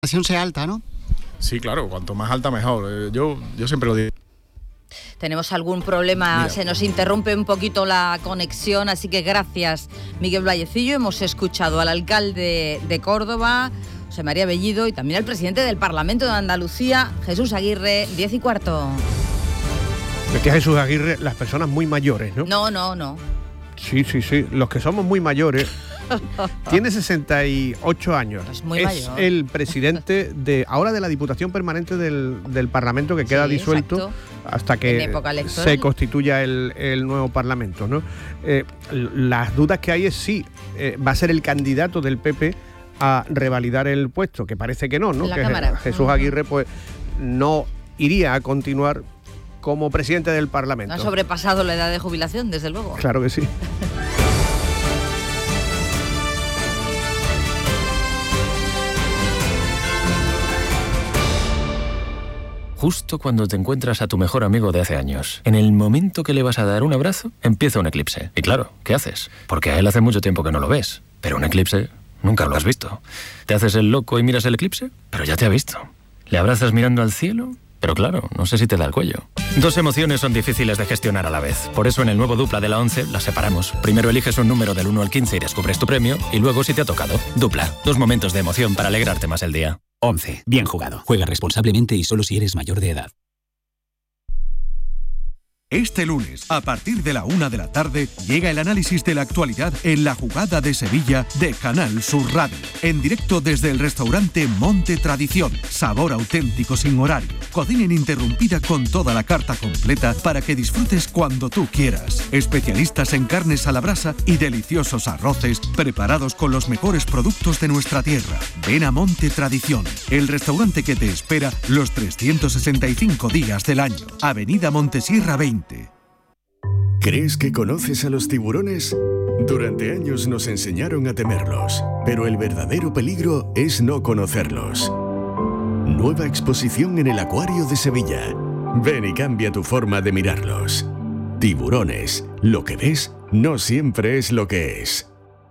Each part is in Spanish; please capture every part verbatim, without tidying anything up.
sea alta, ¿no? Sí, claro, cuanto más alta mejor. Yo, yo siempre lo digo. Tenemos algún problema, Mira. se nos interrumpe un poquito la conexión, así que gracias, Miguel Vallecillo. Hemos escuchado al alcalde de Córdoba, José María Bellido, y también al presidente del Parlamento de Andalucía, Jesús Aguirre, diez y cuarto. Decía Jesús Aguirre, las personas muy mayores, ¿no? No, no, no. Sí, sí, sí, los que somos muy mayores. Tiene sesenta y ocho años. Es muy es mayor. El presidente de ahora de la Diputación Permanente del, del Parlamento, que queda sí, disuelto exacto. hasta que se constituya el, el nuevo Parlamento, ¿no? Eh, las dudas que hay es si eh, va a ser el candidato del P P a revalidar el puesto, que parece que no, ¿no? La que Cámara. Jesús Aguirre pues no iría a continuar como presidente del Parlamento. No ha sobrepasado la edad de jubilación, desde luego. Claro que sí. Justo cuando te encuentras a tu mejor amigo de hace años, en el momento que le vas a dar un abrazo, empieza un eclipse. Y claro, ¿qué haces? Porque a él hace mucho tiempo que no lo ves. Pero un eclipse nunca lo has visto. ¿Te haces el loco y miras el eclipse? Pero ya te ha visto. ¿Le abrazas mirando al cielo? Pero claro, no sé si te da el cuello. Dos emociones son difíciles de gestionar a la vez. Por eso en el nuevo Dupla de la once las separamos. Primero eliges un número del uno al quince y descubres tu premio. Y luego si te ha tocado. Dupla. Dos momentos de emoción para alegrarte más el día. once. Bien jugado. Juega responsablemente y solo si eres mayor de edad. Este lunes, a partir de la una de la tarde, llega el análisis de la actualidad en La Jugada de Sevilla de Canal Sur Radio. En directo desde el restaurante Monte Tradición. Sabor auténtico sin horario. Cocina ininterrumpida con toda la carta completa para que disfrutes cuando tú quieras. Especialistas en carnes a la brasa y deliciosos arroces preparados con los mejores productos de nuestra tierra. Ven a Monte Tradición, el restaurante que te espera los trescientos sesenta y cinco días del año. Avenida Montesierra veinte. ¿Crees que conoces a los tiburones? Durante años nos enseñaron a temerlos, pero el verdadero peligro es no conocerlos. Nueva exposición en el Acuario de Sevilla. Ven y cambia tu forma de mirarlos. Tiburones. Lo que ves no siempre es lo que es.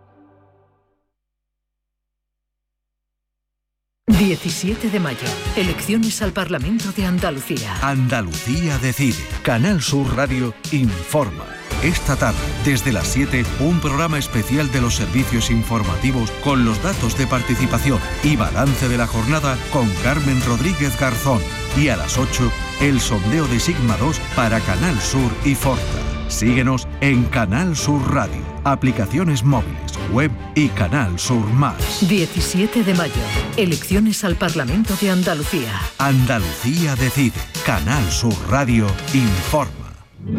diecisiete de mayo. Elecciones al Parlamento de Andalucía. Andalucía decide. Canal Sur Radio informa. Esta tarde, desde las siete, un programa especial de los servicios informativos con los datos de participación y balance de la jornada con Carmen Rodríguez Garzón. Y a las ocho, el sondeo de Sigma dos para Canal Sur y Forta. Síguenos en Canal Sur Radio, aplicaciones móviles, web y Canal Sur Más. diecisiete de mayo. Elecciones al Parlamento de Andalucía. Andalucía decide. Canal Sur Radio informa.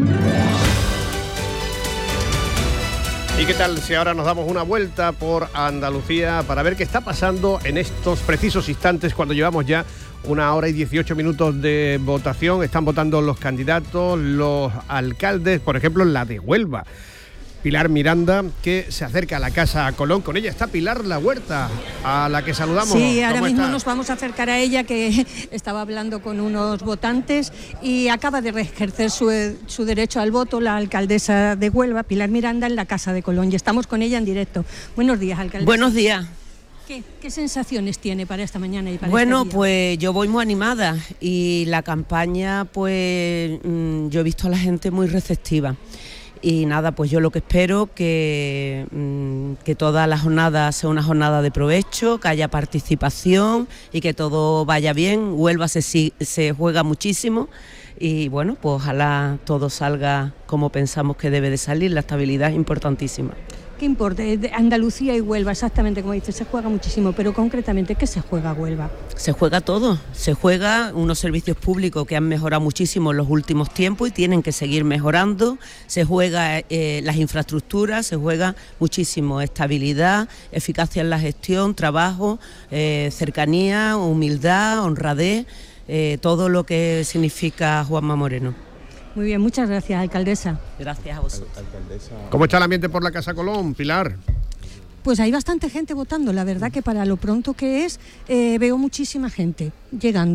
¿Y qué tal si ahora nos damos una vuelta por Andalucía para ver qué está pasando en estos precisos instantes cuando llevamos ya una hora y dieciocho minutos de votación? Están votando los candidatos, los alcaldes, por ejemplo, la de Huelva. Pilar Miranda, que se acerca a la Casa Colón. Con ella está Pilar La Huerta, a la que saludamos. Sí, ahora mismo está? Nos vamos a acercar a ella, que estaba hablando con unos votantes y acaba de ejercer su, su derecho al voto la alcaldesa de Huelva, Pilar Miranda, en la Casa de Colón. Y estamos con ella en directo. Buenos días, alcaldesa. Buenos días. ¿Qué, qué sensaciones tiene para esta mañana y para Bueno, este día? Pues yo voy muy animada y la campaña, pues mmm, yo he visto a la gente muy receptiva. Y nada, pues yo lo que espero que, mmm, que toda la jornada sea una jornada de provecho, que haya participación y que todo vaya bien. Huelva se, se juega muchísimo y bueno, pues ojalá todo salga como pensamos que debe de salir. La estabilidad es importantísima. ¿Qué importa? Andalucía y Huelva, exactamente como dice, se juega muchísimo, pero concretamente, ¿qué se juega Huelva? Se juega todo, se juega unos servicios públicos que han mejorado muchísimo en los últimos tiempos y tienen que seguir mejorando, se juega eh, las infraestructuras, se juega muchísimo, estabilidad, eficacia en la gestión, trabajo, eh, cercanía, humildad, honradez, eh, todo lo que significa Juanma Moreno. Muy bien, muchas gracias, alcaldesa. Gracias a vosotros. ¿Cómo está el ambiente por la Casa Colón, Pilar? Pues hay bastante gente votando, la verdad que para lo pronto que es, eh, veo muchísima gente llegando.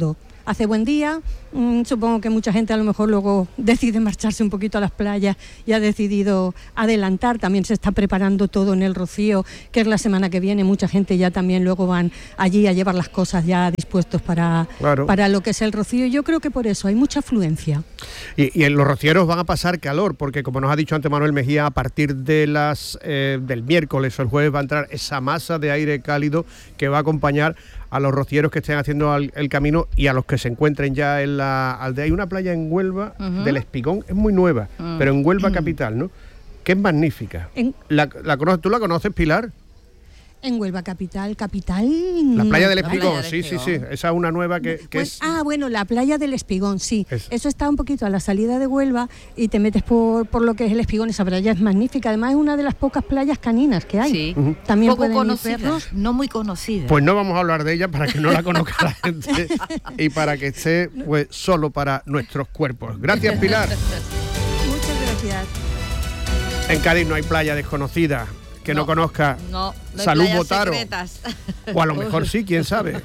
hace buen día. Mm, supongo que mucha gente a lo mejor luego decide marcharse un poquito a las playas y ha decidido adelantar. También se está preparando todo en el Rocío, que es la semana que viene. Mucha gente ya también luego van allí a llevar las cosas ya dispuestos para, claro. para lo que es el Rocío. Yo creo que por eso hay mucha afluencia. Y, y en los rocieros van a pasar calor, porque como nos ha dicho antes Manuel Mejía, a partir de las eh, del miércoles o el jueves va a entrar esa masa de aire cálido que va a acompañar a los rocieros que estén haciendo el, el camino y a los que se encuentren ya en la aldea. Hay una playa en Huelva, uh-huh. del Espigón, es muy nueva, uh-huh. pero en Huelva capital, ¿no? Que es magnífica. En... La, la conoces, ¿tú la conoces, Pilar? En Huelva capital, capital... La playa del Espigón, sí, sí, sí. Esa es una nueva que, que pues, es... Ah, bueno, la playa del Espigón, sí. Es... Eso está un poquito a la salida de Huelva y te metes por, por lo que es el Espigón. Esa playa es magnífica. Además es una de las pocas playas caninas que hay. Sí. Uh-huh. También poco pueden conocidas, no muy conocidas. Pues no vamos a hablar de ella para que no la conozca la gente y para que esté pues solo para nuestros cuerpos. Gracias, Pilar. Muchas gracias. En Cádiz no hay playa desconocida que no, no conozca no, no Salud Botaro. Secretas. O a lo mejor sí, quién sabe.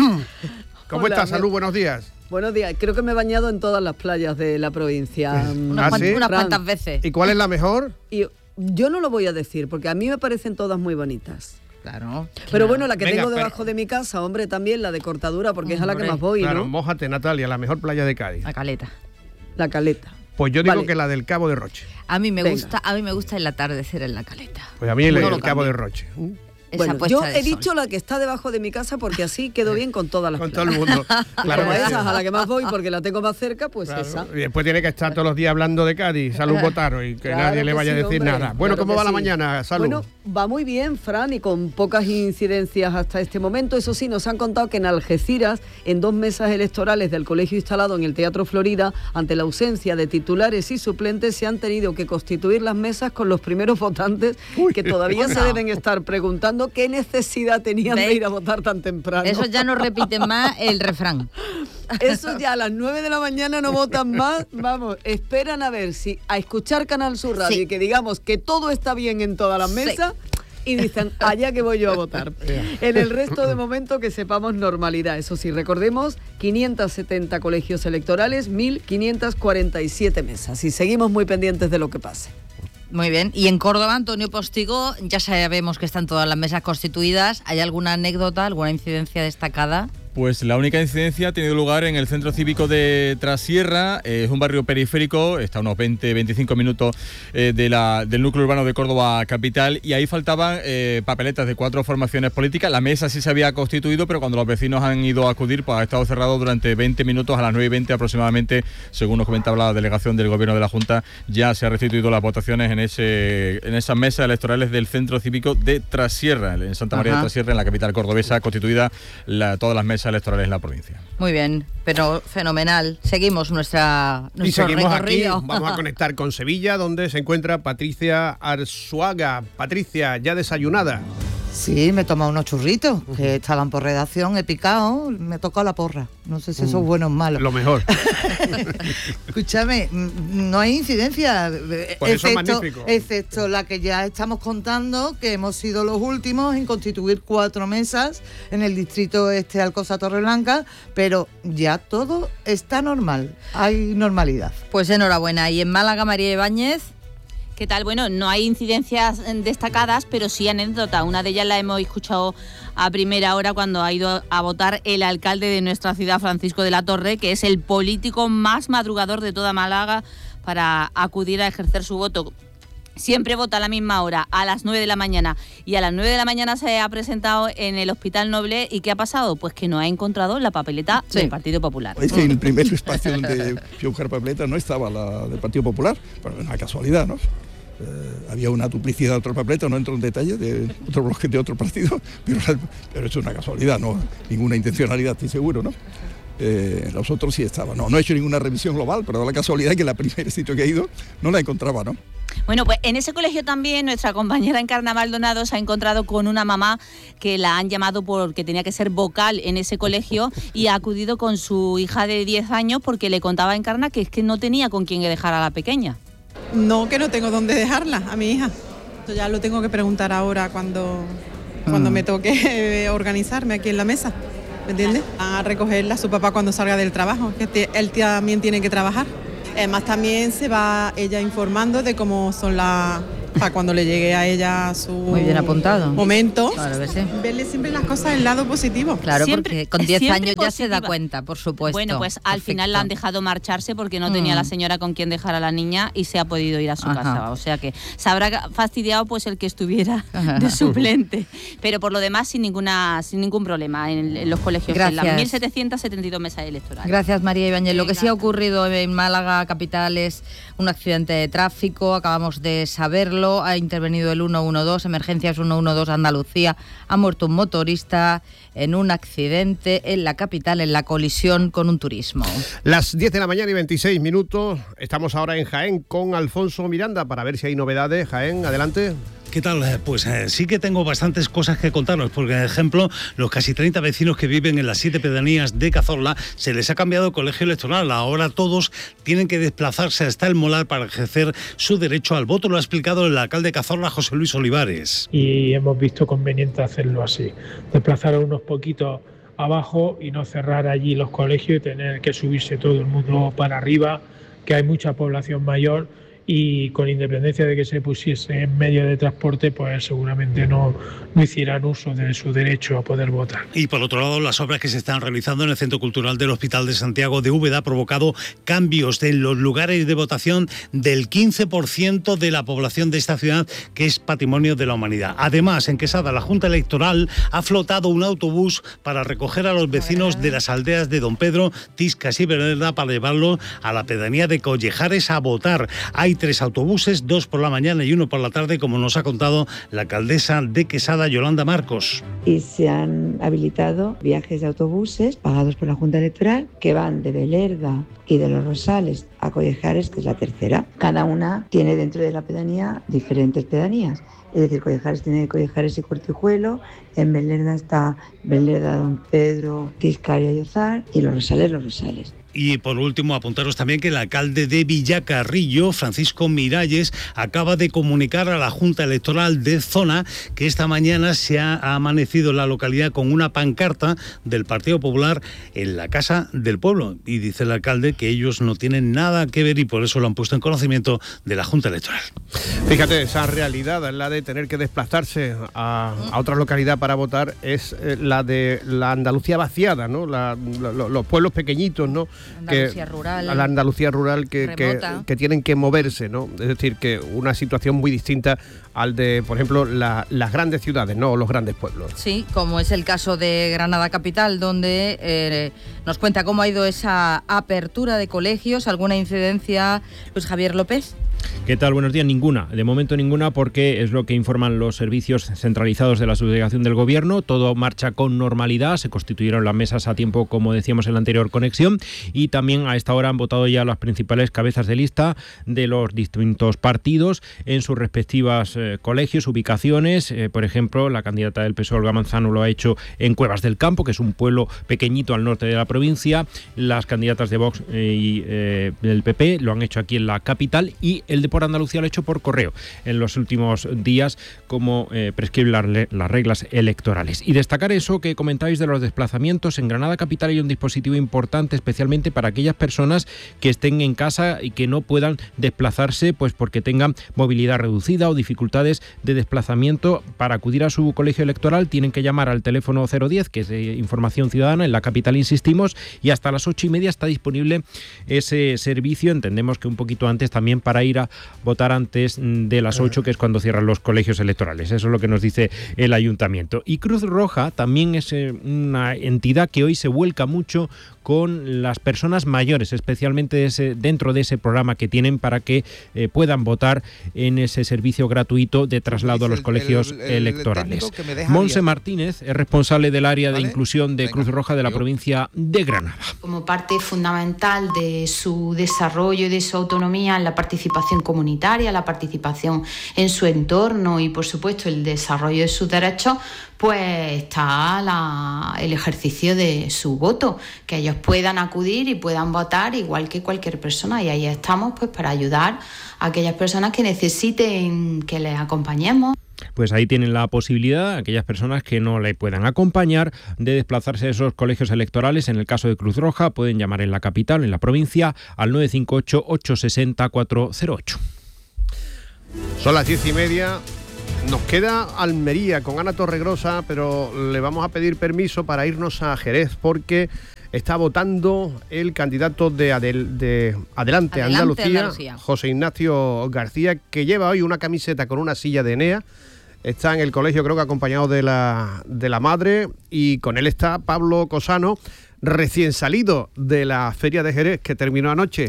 ¿Cómo Hola, estás, Salud? Buenos días. Buenos días. Creo que me he bañado en todas las playas de la provincia. Unas, ¿Ah, sí? unas cuantas veces. ¿Y cuál es la mejor? Y yo no lo voy a decir, porque a mí me parecen todas muy bonitas. Claro. Pero claro. bueno, la que Venga, tengo debajo pero... de mi casa, hombre, también la de Cortadura, porque hombre, es a la que más voy, claro, ¿no? mójate, Natalia, la mejor playa de Cádiz. La Caleta. La Caleta. Pues yo digo vale. que la del Cabo de Roche. A mí me Venga. gusta, a mí me gusta el atardecer en la Caleta. Pues a mí el, No el Cabo de Roche. Esa Bueno, yo he sol. dicho la que está debajo de mi casa porque así quedo bien con todas las Con playas. todo el mundo. Claro, como que esa sí. a la que más voy porque la tengo más cerca, pues Claro. esa. Y después tiene que estar todos los días hablando de Cádiz, Salud Botaro, y que Claro nadie le que vaya sí, a decir hombre, nada. Bueno, claro ¿cómo que va la sí. mañana, Salud? Bueno, va muy bien, Fran, y con pocas incidencias hasta este momento. Eso sí, nos han contado que en Algeciras, en dos mesas electorales del colegio instalado en el Teatro Florida, ante la ausencia de titulares y suplentes, se han tenido que constituir las mesas con los primeros votantes. Uy, que todavía bueno. se deben estar preguntando qué necesidad tenían ¿Ve? de ir a votar tan temprano. Eso ya no repiten más el refrán. Eso ya a las nueve de la mañana no votan más. Vamos, esperan a ver si a escuchar Canal Sur Radio sí. y que digamos que todo está bien en todas las mesas. Sí. Y dicen, allá que voy yo a votar. En el resto de momento que sepamos normalidad. Eso sí, recordemos, quinientos setenta colegios electorales, mil quinientas cuarenta y siete mesas. Y seguimos muy pendientes de lo que pase. Muy bien. Y en Córdoba, Antonio Postigo, ya sabemos que están todas las mesas constituidas. ¿Hay alguna anécdota, alguna incidencia destacada? Pues la única incidencia ha tenido lugar en el Centro Cívico de Trasierra. Eh, es un barrio periférico, está a unos veinte a veinticinco minutos eh, de la, del núcleo urbano de Córdoba capital, y ahí faltaban eh, papeletas de cuatro formaciones políticas. La mesa sí se había constituido, pero cuando los vecinos han ido a acudir, pues ha estado cerrado durante veinte minutos. A las nueve y veinte aproximadamente, según nos comentaba la delegación del Gobierno de la Junta, ya se han restituido las votaciones en, ese, en esas mesas electorales del Centro Cívico de Trasierra, en Santa María Ajá. de Trasierra, en la capital cordobesa, constituida la, todas las mesas electorales en la provincia. Muy bien, pero fenomenal. Seguimos nuestra nuestro y seguimos recorrido. Aquí, vamos a conectar con Sevilla, donde se encuentra Patricia Arzuaga. Patricia, ¿ya desayunada? Sí, me he tomado unos churritos que estaban por redacción, he picado, me toca la porra. No sé si eso es bueno o malo. Lo mejor. Escúchame, no hay incidencia, pues excepto, eso es magnífico. excepto la que ya estamos contando, que hemos sido los últimos en constituir cuatro mesas en el distrito este Alcosa Torreblanca, pero ya todo está normal, hay normalidad. Pues enhorabuena. Y en Málaga, María Ibáñez. ¿Qué tal? Bueno, no hay incidencias destacadas, pero sí anécdota. Una de ellas la hemos escuchado a primera hora cuando ha ido a votar el alcalde de nuestra ciudad, Francisco de la Torre, que es el político más madrugador de toda Málaga para acudir a ejercer su voto. Siempre vota a la misma hora, a las nueve de la mañana. Y a las nueve de la mañana se ha presentado en el Hospital Noble. ¿Y qué ha pasado? Pues que no ha encontrado la papeleta sí. del Partido Popular. Es que en el primer espacio donde fui a buscar papeleta no estaba la del Partido Popular, pero una casualidad, ¿no? Eh, había una duplicidad de otro papeleta, no entro en detalle, de otro bloque de otro partido, pero, pero es una casualidad, no ninguna intencionalidad, estoy seguro, ¿no? Eh, los otros sí estaban. No, no he hecho ninguna revisión global, pero da la casualidad que la primer sitio que he ido no la encontraba, ¿no? Bueno, pues en ese colegio también nuestra compañera Encarna Maldonado se ha encontrado con una mamá que la han llamado porque tenía que ser vocal en ese colegio y ha acudido con su hija de diez años porque le contaba a Encarna que es que no tenía con quién dejar a la pequeña. No, que no tengo dónde dejarla, a mi hija. Esto ya lo tengo que preguntar ahora cuando, cuando mm. me toque organizarme aquí en la mesa. ¿me entiendes? A recogerla a su papá cuando salga del trabajo, que él también tiene que trabajar. Además también se va ella informando de cómo son las... para cuando le llegue a ella su Muy bien apuntado. momento, Claro que sí. verle siempre las cosas del lado positivo. Claro, Siempre- porque con diez siempre años ya se da positiva. cuenta, por supuesto. Bueno, pues al final la han dejado marcharse porque no tenía Mm. la señora con quien dejar a la niña y se ha podido ir a su Ajá. casa. O sea que se habrá fastidiado pues el que estuviera de suplente. Pero por lo demás sin ninguna sin ningún problema en, en los colegios. En las Gracias. mil setecientas setenta y dos mesas electorales. Gracias, María Ibáñez. Lo que sí ha ocurrido en Málaga capital es un accidente de tráfico, acabamos de saberlo, ha intervenido el uno uno dos, Emergencias uno uno dos Andalucía, ha muerto un motorista en un accidente en la capital, en la colisión con un turismo. Las diez de la mañana y veintiséis minutos, estamos ahora en Jaén con Alfonso Miranda para ver si hay novedades. Jaén, adelante. ¿Qué tal? Pues eh, sí que tengo bastantes cosas que contaros, porque, por ejemplo, los casi treinta vecinos que viven en las siete pedanías de Cazorla se les ha cambiado el colegio electoral. Ahora todos tienen que desplazarse hasta el Molar para ejercer su derecho al voto. Lo ha explicado el alcalde de Cazorla, José Luis Olivares. Y hemos visto conveniente hacerlo así, desplazar a unos poquitos abajo y no cerrar allí los colegios y tener que subirse todo el mundo para arriba, que hay mucha población mayor y con independencia de que se pusiese en medio de transporte, pues seguramente no, no hicieran uso de su derecho a poder votar. Y por otro lado, las obras que se están realizando en el Centro Cultural del Hospital de Santiago de Úbeda ha provocado cambios en los lugares de votación del quince por ciento de la población de esta ciudad, que es patrimonio de la humanidad. Además, en Quesada, la Junta Electoral ha flotado un autobús para recoger a los vecinos de las aldeas de Don Pedro, Tiscas y Vereda para llevarlos a la pedanía de Collejares a votar. Hay tres autobuses, dos por la mañana y uno por la tarde, como nos ha contado la alcaldesa de Quesada, Yolanda Marcos. Y se han habilitado viajes de autobuses pagados por la Junta Electoral que van de Belerda y de Los Rosales a Collejares, que es la tercera. Cada una tiene dentro de la pedanía diferentes pedanías. Es decir, Collejares tiene Collejares y Cortijuelo, en Belerda está Belerda, Don Pedro, Tiscaria y Ozar, y Los Rosales, Los Rosales. Y por último, apuntaros también que el alcalde de Villacarrillo, Francisco Miralles, acaba de comunicar a la Junta Electoral de Zona que esta mañana se ha amanecido en la localidad con una pancarta del Partido Popular en la Casa del Pueblo. Y dice el alcalde que ellos no tienen nada que ver y por eso lo han puesto en conocimiento de la Junta Electoral. Fíjate, esa realidad, la de tener que desplazarse a, a otra localidad para votar, es eh, la de la Andalucía vaciada, ¿no? La, lo, los pueblos pequeñitos, ¿no? Andalucía que, rural. a la Andalucía rural que, que, que tienen que moverse, ¿no? Es decir, que una situación muy distinta al de, por ejemplo, la, las grandes ciudades, ¿no? O los grandes pueblos. Sí, como es el caso de Granada Capital, donde eh, nos cuenta cómo ha ido esa apertura de colegios. ¿Alguna incidencia, Luis Javier López? ¿Qué tal? Buenos días. Ninguna. De momento ninguna, porque es lo que informan los servicios centralizados de la subdelegación del Gobierno. Todo marcha con normalidad. Se constituyeron las mesas a tiempo, como decíamos en la anterior conexión. Y también a esta hora han votado ya las principales cabezas de lista de los distintos partidos en sus respectivas eh, colegios, ubicaciones. Eh, por ejemplo, la candidata del P S O E, Olga Manzano, lo ha hecho en Cuevas del Campo, que es un pueblo pequeñito al norte de la provincia. Las candidatas de Vox eh, y eh, del P P lo han hecho aquí en la capital, y el de por Andalucía lo ha hecho por correo en los últimos días, como eh, prescriben las, las reglas electorales. Y destacar eso que comentáis de los desplazamientos. En Granada Capital hay un dispositivo importante, especialmente para aquellas personas que estén en casa y que no puedan desplazarse, pues porque tengan movilidad reducida o dificultades de desplazamiento. Para acudir a su colegio electoral tienen que llamar al teléfono cero diez, que es de Información Ciudadana, en la capital insistimos, y hasta las ocho y media está disponible ese servicio. Entendemos que un poquito antes también, para ir a votar antes de las ocho, que es cuando cierran los colegios electorales. Eso es lo que nos dice el ayuntamiento. Y Cruz Roja también es una entidad que hoy se vuelca mucho con las personas mayores, especialmente ese, dentro de ese programa que tienen para que eh, puedan votar en ese servicio gratuito de traslado a los colegios el, el, el electorales. Monse Martínez es responsable del área ¿Vale? de inclusión de Venga, Cruz Roja de la yo. provincia de Granada. Como parte fundamental de su desarrollo y de su autonomía en la participación comunitaria, la participación en su entorno y, por supuesto, el desarrollo de sus derechos, pues está la, el ejercicio de su voto, que ellos puedan acudir y puedan votar igual que cualquier persona, y ahí estamos pues para ayudar a aquellas personas que necesiten que les acompañemos. Pues ahí tienen la posibilidad, aquellas personas que no le puedan acompañar, de desplazarse a esos colegios electorales. En el caso de Cruz Roja, pueden llamar en la capital, en la provincia, al nueve cinco ocho, ocho seis cero, cuatro cero ocho. Son las diez y media. Nos queda Almería con Ana Torregrosa, pero le vamos a pedir permiso para irnos a Jerez porque está votando el candidato de, Adel, de Adelante, Adelante Andalucía, Andalucía, José Ignacio García, que lleva hoy una camiseta con una silla de Enea. Está en el colegio, creo que acompañado de la, de la madre, y con él está Pablo Cosano, recién salido de la Feria de Jerez que terminó anoche.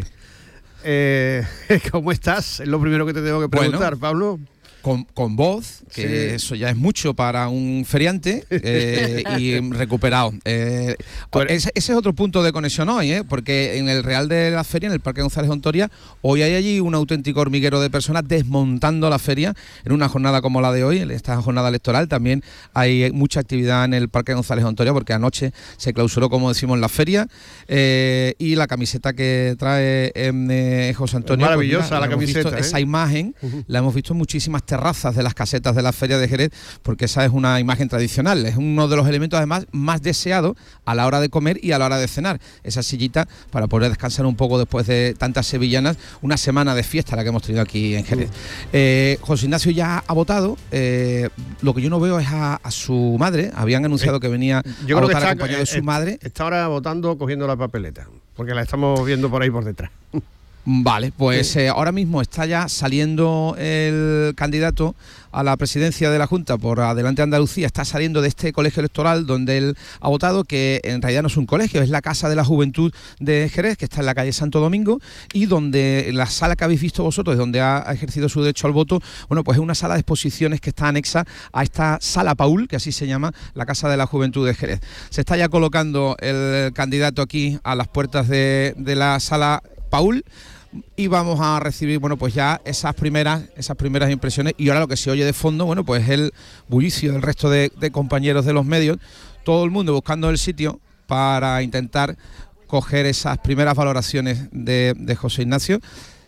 Eh, ¿Cómo estás? Es lo primero que te tengo que preguntar, bueno, Pablo. Con, con voz, que sí, eso ya es mucho para un feriante, eh, y recuperado. Eh, ese, ese es otro punto de conexión hoy, ¿eh? Porque en el Real de la Feria, en el Parque González Ontoria, hoy hay allí un auténtico hormiguero de personas desmontando la feria en una jornada como la de hoy, en esta jornada electoral. También hay mucha actividad en el Parque González Ontoria porque anoche se clausuró, como decimos, la feria, eh, y la camiseta que trae eh, José Antonio. Es maravillosa, pues, mira, la, la camiseta. Visto, ¿eh? Esa imagen uh-huh. la hemos visto en muchísimas terrazas de las casetas de la Feria de Jerez, porque esa es una imagen tradicional, es uno de los elementos además más deseados a la hora de comer y a la hora de cenar, esa sillita para poder descansar un poco después de tantas sevillanas, una semana de fiesta la que hemos tenido aquí en Jerez. Eh, José Ignacio ya ha votado, eh, lo que yo no veo es a, a su madre, habían anunciado que venía yo a creo votar que está, acompañado de su eh, madre. Está ahora votando cogiendo la papeleta, porque la estamos viendo por ahí por detrás. Vale, pues eh, ahora mismo está ya saliendo el candidato a la presidencia de la Junta por Adelante Andalucía, está saliendo de este colegio electoral donde él ha votado, que en realidad no es un colegio, es la Casa de la Juventud de Jerez, que está en la calle Santo Domingo, y donde la sala que habéis visto vosotros, donde ha ejercido su derecho al voto, bueno, pues es una sala de exposiciones que está anexa a esta Sala Paul, que así se llama, la Casa de la Juventud de Jerez. Se está ya colocando el candidato aquí a las puertas de, de la Sala Paul, y vamos a recibir, bueno, pues ya esas primeras esas primeras impresiones. Y ahora lo que se oye de fondo, bueno, pues el bullicio del resto de, de compañeros de los medios, todo el mundo buscando el sitio para intentar coger esas primeras valoraciones de, de José Ignacio.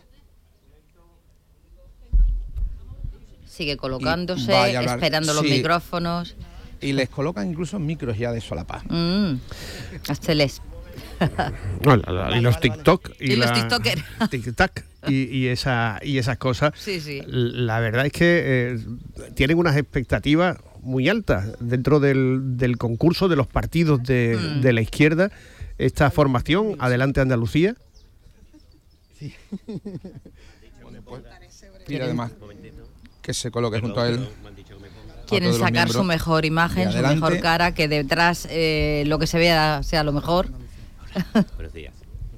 Sigue colocándose, esperando los sí. micrófonos. Y les colocan incluso micros ya de solapa. Mm, hasta les No, la, la, y los TikTok y, y la, los TikTokers TikTok y, y, esa, y esas cosas. Sí, sí. La verdad es que eh, tienen unas expectativas muy altas dentro del, del concurso de los partidos de, mm. de la izquierda. Esta formación, Adelante Andalucía. Sí. Y además que se coloque junto a él. Quieren sacar su mejor imagen, su mejor cara, que detrás eh, lo que se vea sea lo mejor. Buenos días.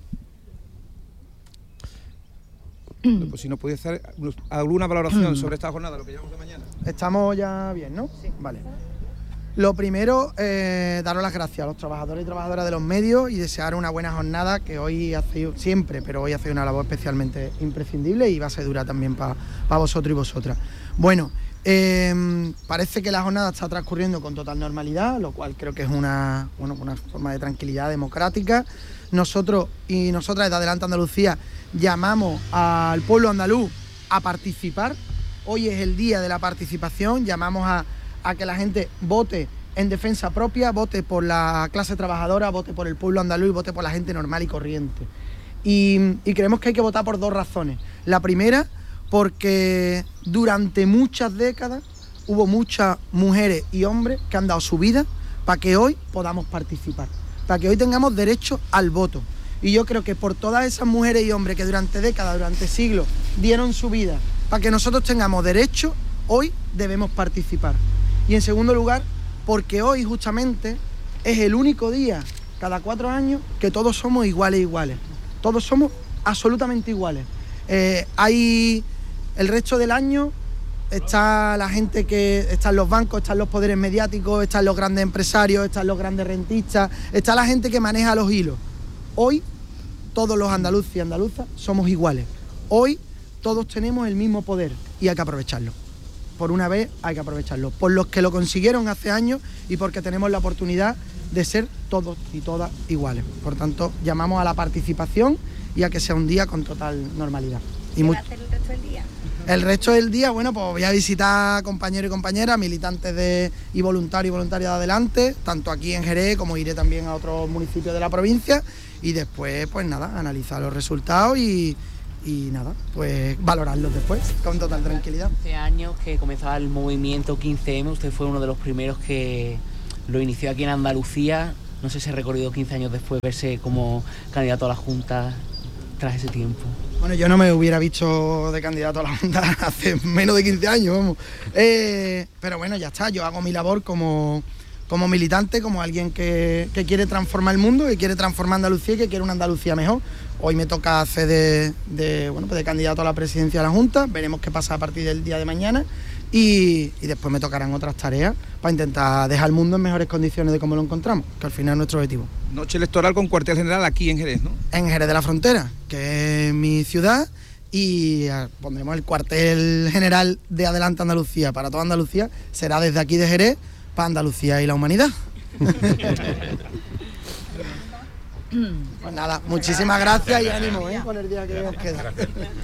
Pues si nos puede hacer alguna valoración sobre esta jornada, lo que llevamos de mañana. Estamos ya bien, ¿no? Sí. Vale. Lo primero, eh, daros las gracias a los trabajadores y trabajadoras de los medios y desear una buena jornada, que hoy hace siempre, pero hoy hace una labor especialmente imprescindible y va a ser dura también para pa vosotros y vosotras. Bueno, eh, parece que la jornada está transcurriendo con total normalidad, lo cual creo que es una, bueno, una forma de tranquilidad democrática. Nosotros y nosotras desde Adelante Andalucía llamamos al pueblo andaluz a participar. Hoy es el día de la participación, llamamos a, a que la gente vote en defensa propia, vote por la clase trabajadora, vote por el pueblo andaluz y vote por la gente normal y corriente. Y, y creemos que hay que votar por dos razones. La primera, porque durante muchas décadas hubo muchas mujeres y hombres que han dado su vida para que hoy podamos participar, para que hoy tengamos derecho al voto. Y yo creo que por todas esas mujeres y hombres que durante décadas, durante siglos, dieron su vida para que nosotros tengamos derecho, hoy debemos participar. Y en segundo lugar, porque hoy justamente es el único día cada cuatro años que todos somos iguales iguales. Todos somos absolutamente iguales. Eh, hay el resto del año está la gente que están los bancos, están los poderes mediáticos, están los grandes empresarios, están los grandes rentistas, está la gente que maneja los hilos. Hoy todos los andaluces y andaluzas somos iguales. Hoy todos tenemos el mismo poder y hay que aprovecharlo. Por una vez hay que aprovecharlo. Por los que lo consiguieron hace años y porque tenemos la oportunidad de ser todos y todas iguales. Por tanto, llamamos a la participación y a que sea un día con total normalidad. ¿Qué va a hacer el resto del día? El resto del día, bueno, pues voy a visitar compañeros y compañeras, militantes de, y voluntarios y voluntarias de Adelante, tanto aquí en Jerez como iré también a otros municipios de la provincia y después, pues nada, analizar los resultados y, y nada, pues valorarlos después con total tranquilidad. Hace años que comenzaba el movimiento quince eme, usted fue uno de los primeros que lo inició aquí en Andalucía. No sé si ha recorrido quince años después verse como candidato a la Junta tras ese tiempo. Bueno, yo no me hubiera visto de candidato a la Junta hace menos de quince años, vamos. Eh, pero bueno, ya está, yo hago mi labor como, como militante, como alguien que, que quiere transformar el mundo, que quiere transformar Andalucía y que quiere una Andalucía mejor. Hoy me toca hacer de, de, bueno, pues de candidato a la presidencia de la Junta, veremos qué pasa a partir del día de mañana y, y después me tocarán otras tareas para intentar dejar el mundo en mejores condiciones de cómo lo encontramos, que al final es nuestro objetivo. Noche electoral con cuartel general aquí en Jerez, ¿no? En Jerez de la Frontera, que es mi ciudad, y pondremos el cuartel general de Adelante Andalucía para toda Andalucía, será desde aquí de Jerez para Andalucía y la humanidad. Pues nada, muchísimas gracias y ánimo, ¿eh? Con el día que os queda.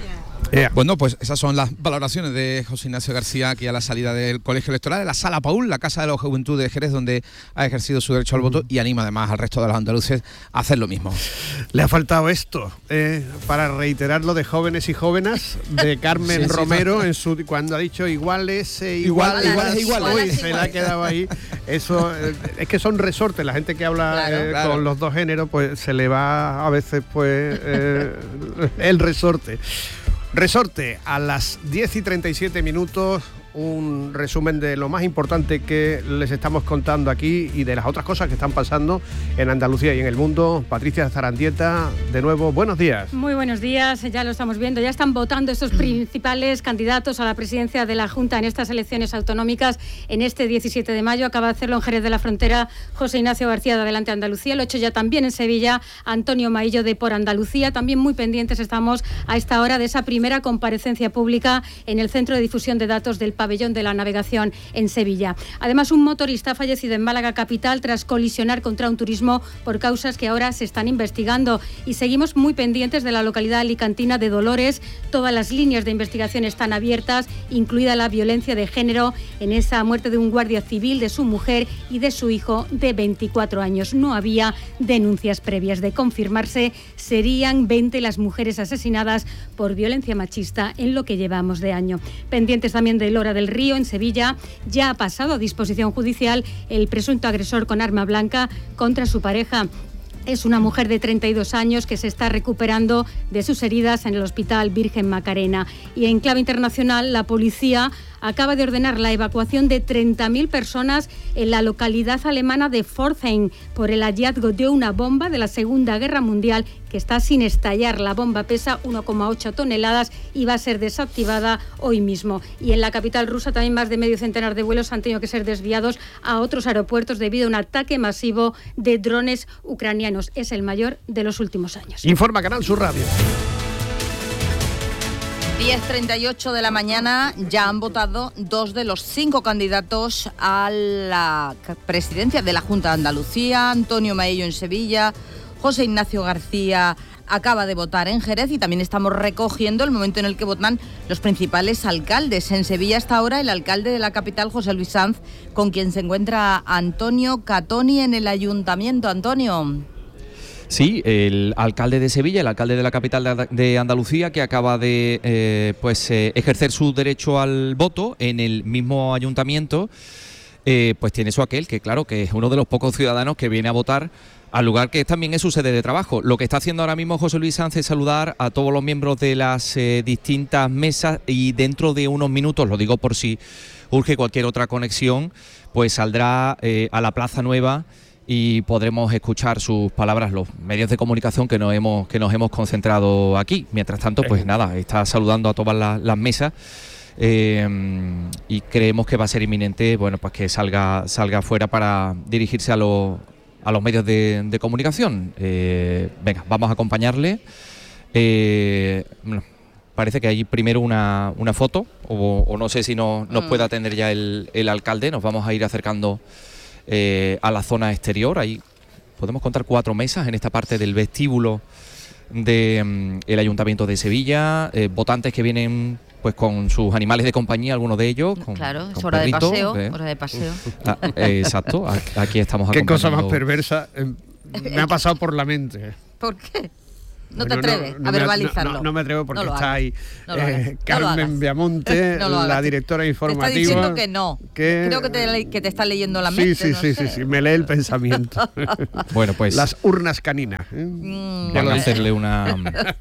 Yeah. Bueno, pues esas son las valoraciones de José Ignacio García aquí a la salida del Colegio Electoral de la Sala Paul, la Casa de la Juventud de Jerez, donde ha ejercido su derecho al voto y anima además al resto de los andaluces a hacer lo mismo. Le ha faltado esto, eh, para reiterar lo de jóvenes y jóvenes de Carmen sí, sí, Romero en su cuando ha dicho iguales, eh, igual, igual, igual, igual, igual, igual, se le ha quedado ahí. Eso eh, es que son resortes, la gente que habla claro, eh, claro. con los dos géneros, pues se le va a veces pues eh, el resorte. Resorte, a las diez y treinta y siete minutos, un resumen de lo más importante que les estamos contando aquí y de las otras cosas que están pasando en Andalucía y en el mundo. Patricia Zarandieta, de nuevo, buenos días. Muy buenos días, ya lo estamos viendo, ya están votando estos principales candidatos a la presidencia de la Junta en estas elecciones autonómicas en este diecisiete de mayo. Acaba de hacerlo en Jerez de la Frontera José Ignacio García de Adelante Andalucía, lo ha hecho ya también en Sevilla Antonio Maillo de Por Andalucía. También muy pendientes estamos a esta hora de esa primera comparecencia pública en el Centro de Difusión de Datos del Pabellón de la Navegación en Sevilla. Además, un motorista ha fallecido en Málaga capital tras colisionar contra un turismo por causas que ahora se están investigando. Y seguimos muy pendientes de la localidad alicantina de Dolores. Todas las líneas de investigación están abiertas, incluida la violencia de género en esa muerte de un guardia civil, de su mujer y de su hijo de veinticuatro años. No había denuncias previas. De confirmarse, serían veinte las mujeres asesinadas por violencia machista en lo que llevamos de año. Pendientes también de Lora del Río, en Sevilla, ya ha pasado a disposición judicial el presunto agresor con arma blanca contra su pareja. Es una mujer de treinta y dos años que se está recuperando de sus heridas en el Hospital Virgen Macarena. Y en clave internacional, la policía acaba de ordenar la evacuación de treinta mil personas en la localidad alemana de Pforzheim por el hallazgo de una bomba de la Segunda Guerra Mundial que está sin estallar. La bomba pesa uno coma ocho toneladas y va a ser desactivada hoy mismo. Y en la capital rusa también más de medio centenar de vuelos han tenido que ser desviados a otros aeropuertos debido a un ataque masivo de drones ucranianos. Es el mayor de los últimos años. Informa Canal Sur Radio. diez treinta y ocho de la mañana, ya han votado dos de los cinco candidatos a la presidencia de la Junta de Andalucía, Antonio Maillo en Sevilla, José Ignacio García acaba de votar en Jerez y también estamos recogiendo el momento en el que votan los principales alcaldes. En Sevilla hasta ahora el alcalde de la capital, José Luis Sanz, con quien se encuentra Antonio Catoni en el ayuntamiento. Antonio. Sí, el alcalde de Sevilla, el alcalde de la capital de Andalucía, que acaba de eh, pues eh, ejercer su derecho al voto en el mismo ayuntamiento, eh, pues tiene su aquel, que claro, que es uno de los pocos ciudadanos que viene a votar al lugar que también es su sede de trabajo. Lo que está haciendo ahora mismo José Luis Sanz es saludar a todos los miembros de las eh, distintas mesas y dentro de unos minutos, lo digo por si urge cualquier otra conexión, pues saldrá eh, a la Plaza Nueva y podremos escuchar sus palabras, los medios de comunicación que nos hemos que nos hemos concentrado aquí. Mientras tanto, pues nada, está saludando a todas las, las mesas eh, y creemos que va a ser inminente, bueno, pues que salga salga fuera para dirigirse a los a los medios de, de comunicación. Eh, venga, vamos a acompañarle. Eh, bueno, parece que hay primero una, una foto, o, o no sé si no, nos puede atender ya el, el alcalde. Nos vamos a ir acercando Eh, a la zona exterior. Ahí podemos contar cuatro mesas en esta parte del vestíbulo del de, um, Ayuntamiento de Sevilla, eh, votantes que vienen pues pues con sus animales de compañía, algunos de ellos. Con, claro, es con hora perritos, de paseo, ¿eh? hora de paseo. Ah, eh, exacto, aquí estamos Qué acompañando. cosa más perversa eh, me ha pasado por la mente. ¿Por qué? No Bueno, te atreves no, a no verbalizarlo. Me, no, no me atrevo porque No lo está hagas. ahí No lo eh, hagas. No lo Carmen hagas. Viamonte, No lo la hagas. directora Te informativa. está diciendo que no. que- Creo que te, que te está leyendo la Sí, mente. sí, no sí, sé. sí, sí, me lee el pensamiento. Bueno, pues Las urnas caninas. ¿eh? Mm. Van a hacerle una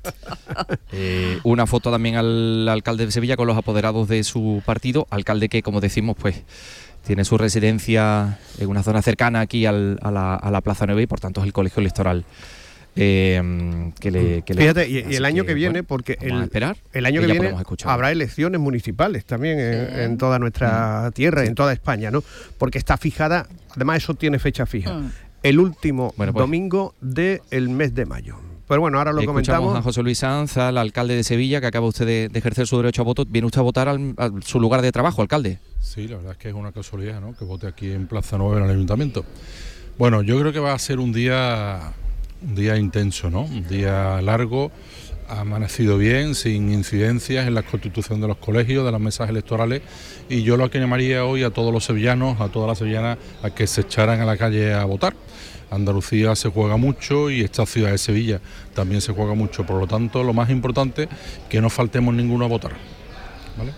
eh, una foto también al alcalde de Sevilla con los apoderados de su partido, alcalde que, como decimos, pues tiene su residencia en una zona cercana aquí al- a, la, a la Plaza Nueva y por tanto es el colegio electoral. Eh, que le, que le- Fíjate, y, y así el año que, viene, bueno, porque vamos a el, esperar el año y que ya viene podemos escuchar. habrá elecciones municipales también en, en toda nuestra tierra, en toda España, ¿no? Porque está fijada, además eso tiene fecha fija, Mm. el último Bueno, pues- domingo del mes de mayo. Pero bueno, ahora lo Escuchamos comentamos. a José Luis Sanz, al alcalde de Sevilla, que acaba usted de, de ejercer su derecho a voto. ¿Viene usted a votar al, a su lugar de trabajo, alcalde? Sí, la verdad es que es una casualidad, ¿no?, que vote aquí en Plaza Nueva en el Ayuntamiento. Bueno, yo creo que va a ser un día, un día intenso, ¿no? Un día largo, ha amanecido bien, sin incidencias en la constitución de los colegios, de las mesas electorales, y yo lo que llamaría hoy a todos los sevillanos, a todas las sevillanas, a que se echaran a la calle a votar. Andalucía se juega mucho y esta ciudad de Sevilla también se juega mucho, por lo tanto lo más importante que no faltemos ninguno a votar, ¿vale?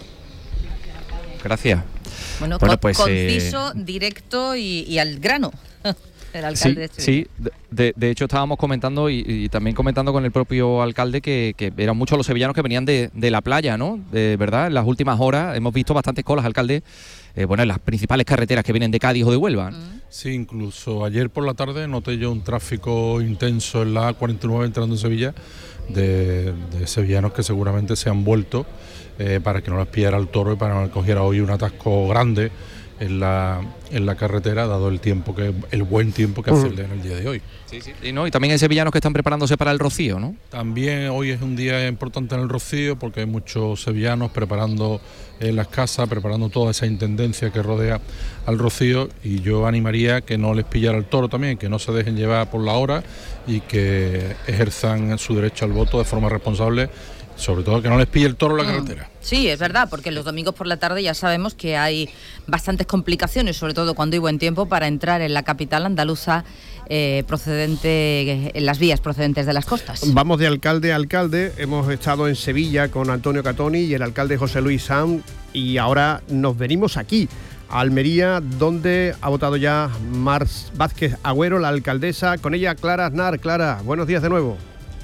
Gracias. Bueno, Bueno, co- pues, conciso, directo y, y al grano. El alcalde Sí, de Sevilla. sí. De, de- de hecho estábamos comentando y, y también comentando con el propio alcalde que, que eran muchos los sevillanos que venían de, de la playa, ¿no? De verdad, en las últimas horas hemos visto bastantes colas, alcalde, eh, bueno, en las principales carreteras que vienen de Cádiz o de Huelva, ¿no? Sí, incluso ayer por la tarde noté yo un tráfico intenso en la A cuarenta y nueve entrando en Sevilla de, de sevillanos que seguramente se han vuelto eh, para que no les pillara el toro y para que no les cogiera hoy un atasco grande en la, en la carretera, dado el tiempo que el buen tiempo que hace el, en el día de hoy. Sí, sí. Y, ¿no? y también hay sevillanos que están preparándose para el rocío, ¿no? También hoy es un día importante en el Rocío porque hay muchos sevillanos preparando en las casas, preparando toda esa intendencia que rodea al Rocío, y yo animaría que no les pillara el toro también, que no se dejen llevar por la hora y que ejerzan su derecho al voto de forma responsable, sobre todo que no les pille el toro en la Mm. carretera. Sí, es verdad, porque los domingos por la tarde ya sabemos que hay bastantes complicaciones, sobre todo cuando hay buen tiempo, para entrar en la capital andaluza eh, procedente, en las vías procedentes de las costas. Vamos de alcalde a alcalde. Hemos estado en Sevilla con Antonio Catoni y el alcalde José Luis Sanz, y ahora nos venimos aquí a Almería, donde ha votado ya Mar Vázquez Agüero, la alcaldesa. Con ella Clara Aznar. Clara, buenos días de nuevo.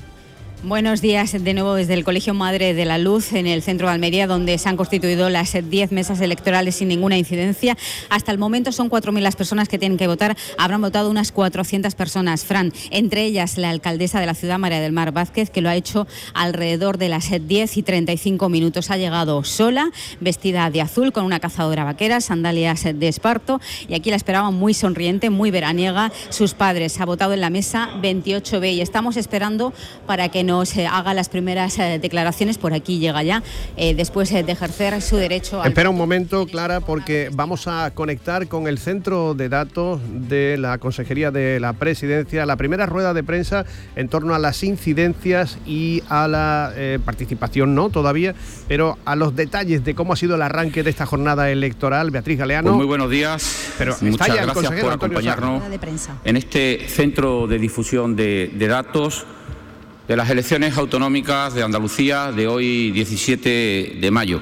Buenos días de nuevo desde el Colegio Madre de la Luz en el centro de Almería, donde se han constituido las diez mesas electorales sin ninguna incidencia. Hasta el momento son cuatro mil las personas que tienen que votar. Habrán votado unas cuatrocientas personas, Fran, entre ellas la alcaldesa de la ciudad, María del Mar Vázquez, que lo ha hecho alrededor de las diez y treinta y cinco minutos. Ha llegado sola, vestida de azul, con una cazadora vaquera, sandalias de esparto, y aquí la esperaban muy sonriente, muy veraniega, sus padres. Ha votado en la mesa veintiocho B y estamos esperando para que nos eh, haga las primeras eh, declaraciones. Por aquí llega ya, eh, después eh, de ejercer su derecho al Espera un momento, Clara, porque vamos a conectar con el centro de datos de la Consejería de la Presidencia, la primera rueda de prensa en torno a las incidencias y a la eh, participación, no todavía, pero a los detalles de cómo ha sido el arranque de esta jornada electoral. Beatriz Galeano. Pues muy buenos días, pero muchas está ya el gracias consejero por Antonio acompañarnos de prensa. en este centro de difusión de, de datos de las elecciones autonómicas de Andalucía de hoy, diecisiete de mayo.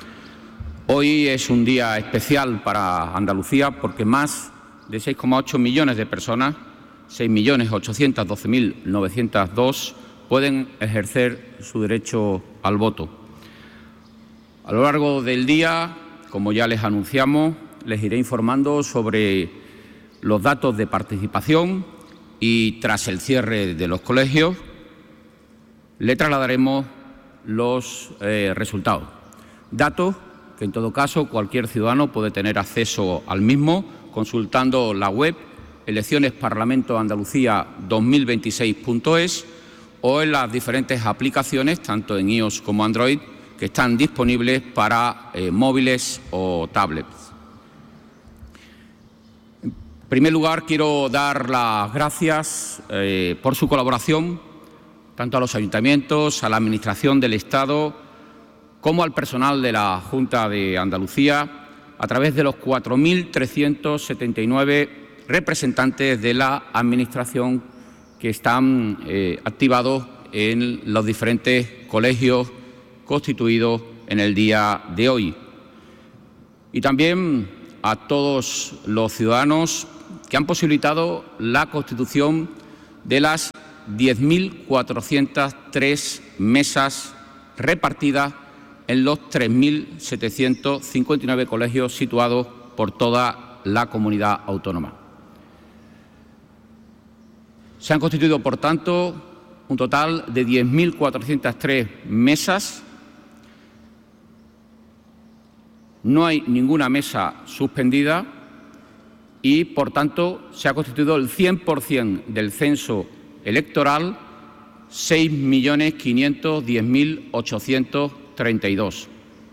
Hoy es un día especial para Andalucía porque más de seis coma ocho millones de personas, seis millones ochocientos doce mil novecientos dos, pueden ejercer su derecho al voto. A lo largo del día, como ya les anunciamos, les iré informando sobre los datos de participación y, tras el cierre de los colegios, le trasladaremos los eh, resultados. Datos que, en todo caso, cualquier ciudadano puede tener acceso al mismo consultando la web elecciones parlamento andalucía dos mil veintiséis punto es o en las diferentes aplicaciones, tanto en iOS como Android, que están disponibles para eh, móviles o tablets. En primer lugar, quiero dar las gracias eh, por su colaboración tanto a los ayuntamientos, a la Administración del Estado, como al personal de la Junta de Andalucía a través de los cuatro mil trescientos setenta y nueve representantes de la Administración que están eh, activados en los diferentes colegios constituidos en el día de hoy. Y también a todos los ciudadanos que han posibilitado la constitución de las diez mil cuatrocientas tres mesas repartidas en los tres mil setecientos cincuenta y nueve colegios situados por toda la comunidad autónoma. Se han constituido, por tanto, un total de diez mil cuatrocientas tres mesas. No hay ninguna mesa suspendida y, por tanto, se ha constituido el cien por cien del censo electoral, seis millones quinientos diez mil ochocientos treinta y dos.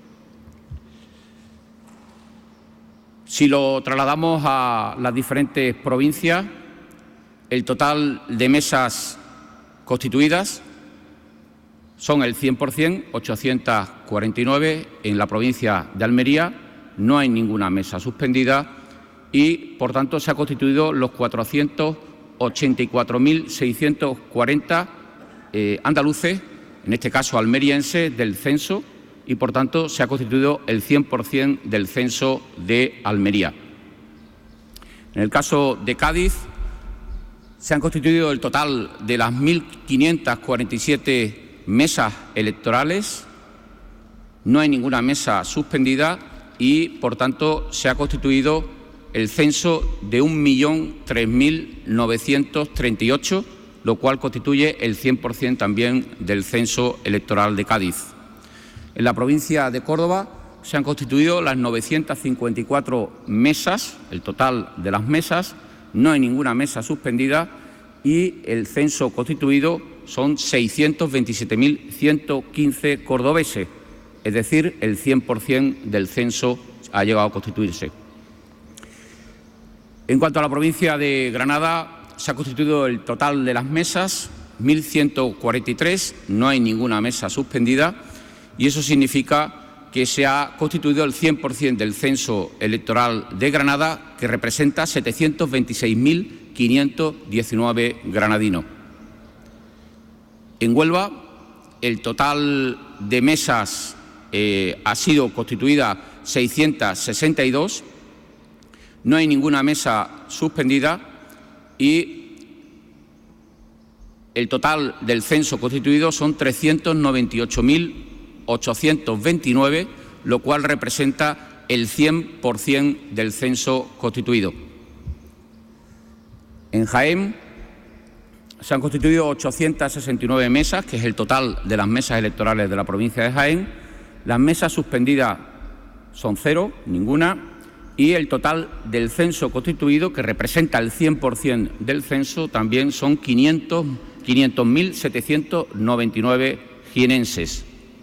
Si lo trasladamos a las diferentes provincias, el total de mesas constituidas son el cien por cien, ochocientas cuarenta y nueve en la provincia de Almería. No hay ninguna mesa suspendida y, por tanto, se ha constituido los cuatrocientos ochenta y cuatro mil seiscientos cuarenta eh, andaluces, en este caso almerienses, del censo y, por tanto, se ha constituido el cien por cien del censo de Almería. En el caso de Cádiz, se han constituido el total de las mil quinientas cuarenta y siete mesas electorales. No hay ninguna mesa suspendida y, por tanto, se ha constituido el censo de un millón tres mil novecientos treinta y ocho, lo cual constituye el cien por cien también del censo electoral de Cádiz. En la provincia de Córdoba se han constituido las novecientas cincuenta y cuatro mesas, el total de las mesas. No hay ninguna mesa suspendida y el censo constituido son seiscientos veintisiete mil ciento quince cordobeses, es decir, el cien por cien del censo ha llegado a constituirse. En cuanto a la provincia de Granada, se ha constituido el total de las mesas, mil ciento cuarenta y tres, no hay ninguna mesa suspendida y eso significa que se ha constituido el cien por cien del censo electoral de Granada, que representa setecientos veintiséis mil quinientos diecinueve granadinos. En Huelva, el total de mesas eh, ha sido constituida seiscientas sesenta y dos, no hay ninguna mesa suspendida y el total del censo constituido son trescientos noventa y ocho mil ochocientos veintinueve, lo cual representa el cien por cien del censo constituido. En Jaén se han constituido ochocientas sesenta y nueve mesas, que es el total de las mesas electorales de la provincia de Jaén. Las mesas suspendidas son cero, ninguna, y el total del censo constituido, que representa el cien por cien del censo, también son quinientos mil setecientos noventa y nueve jienenses.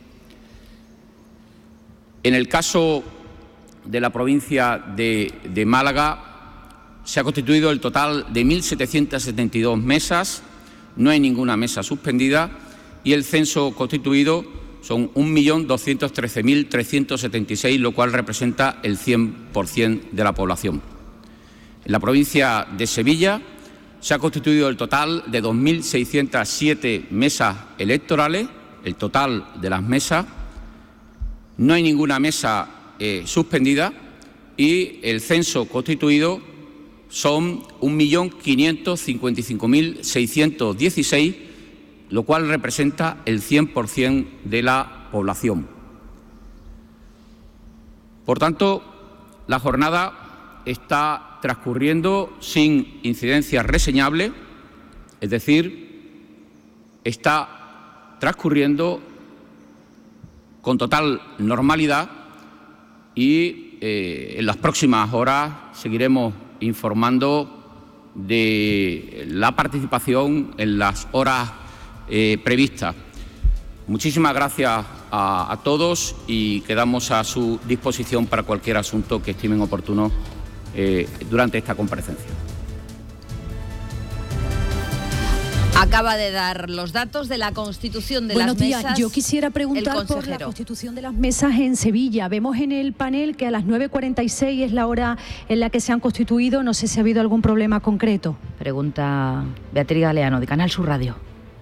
En el caso de la provincia de, de Málaga, se ha constituido el total de mil setecientas setenta y dos mesas, no hay ninguna mesa suspendida y el censo constituido son un millón doscientos trece mil trescientos setenta y seis, lo cual representa el cien por cien de la población. En la provincia de Sevilla se ha constituido el total de dos mil seiscientas siete mesas electorales, el total de las mesas. No hay ninguna mesa eh, suspendida y el censo constituido son un millón quinientos cincuenta y cinco mil seiscientos dieciséis, lo cual representa el cien por cien de la población. Por tanto, la jornada está transcurriendo sin incidencias reseñables, es decir, está transcurriendo con total normalidad y eh, en las próximas horas seguiremos informando de la participación en las horas eh, previstas. Muchísimas gracias a, a todos y quedamos a su disposición para cualquier asunto que estimen oportuno eh, durante esta comparecencia. Acaba de dar los datos de la constitución de Buenos las días. mesas. Yo quisiera preguntar por la constitución de las mesas en Sevilla. Vemos en el panel que a las nueve cuarenta y seis es la hora en la que se han constituido. No sé si ha habido algún problema concreto. Pregunta Beatriz Galeano, de Canal Sur Radio.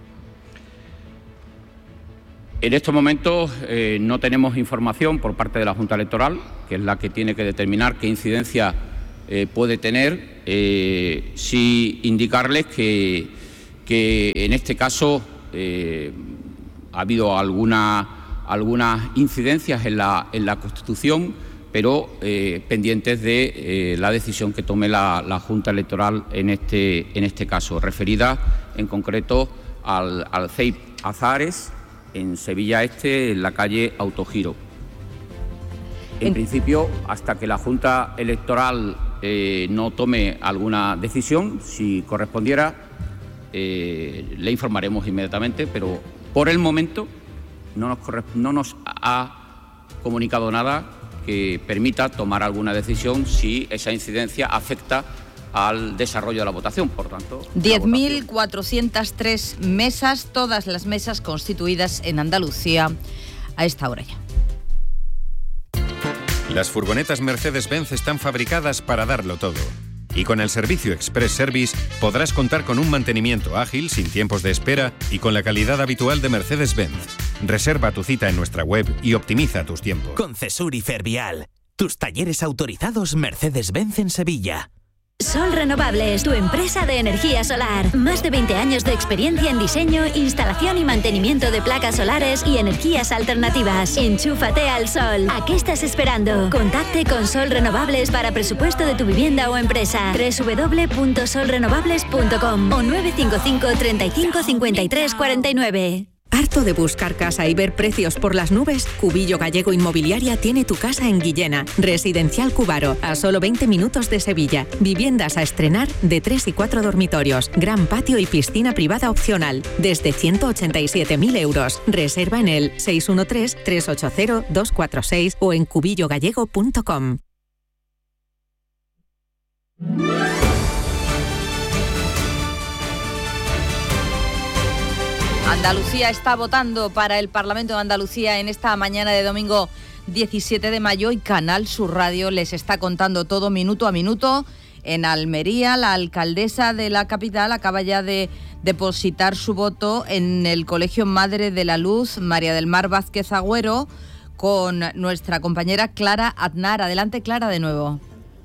En estos momentos eh, no tenemos información por parte de la Junta Electoral, que es la que tiene que determinar qué incidencia eh, puede tener. Eh, sí indicarles que, que en este caso eh, ha habido alguna, algunas incidencias en la, en la Constitución, pero eh, pendientes de eh, la decisión que tome la, la Junta Electoral en este, en este caso, referida en concreto al, al C E I P Azahares, en Sevilla Este, en la calle Autogiro. En, en principio, hasta que la Junta Electoral eh, no tome alguna decisión, si correspondiera, eh, le informaremos inmediatamente, pero por el momento no nos, no nos ha comunicado nada que permita tomar alguna decisión si esa incidencia afecta al desarrollo de la votación, por tanto... diez mil cuatrocientas tres mesas, todas las mesas constituidas en Andalucía a esta hora ya. Las furgonetas Mercedes-Benz están fabricadas para darlo todo. Y con el servicio Express Service podrás contar con un mantenimiento ágil, sin tiempos de espera y con la calidad habitual de Mercedes-Benz. Reserva tu cita en nuestra web y optimiza tus tiempos. Con Cesur y Fervial, tus talleres autorizados Mercedes-Benz en Sevilla. Sol Renovables, tu empresa de energía solar. Más de veinte años de experiencia en diseño, instalación y mantenimiento de placas solares y energías alternativas. Enchúfate al sol. ¿A qué estás esperando? Contacte con Sol Renovables para presupuesto de tu vivienda o empresa. doble u doble u doble u punto sol renovables punto com o nueve cinco cinco, treinta y cinco, cincuenta y tres, cuarenta y nueve. ¿Harto de buscar casa y ver precios por las nubes? Cubillo Gallego Inmobiliaria tiene tu casa en Guillena. Residencial Cubaro, a solo veinte minutos de Sevilla. Viviendas a estrenar de tres y cuatro dormitorios. Gran patio y piscina privada opcional. Desde ciento ochenta y siete mil euros. Reserva en el seis uno tres, tres ocho cero, dos cuatro seis o en cubillo gallego punto com. Andalucía está votando para el Parlamento de Andalucía en esta mañana de domingo diecisiete de mayo y Canal Sur Radio les está contando todo minuto a minuto. En Almería, la alcaldesa de la capital acaba ya de depositar su voto en el Colegio Madre de la Luz, María del Mar Vázquez Agüero, con nuestra compañera Clara Aznar. Adelante, Clara, de nuevo.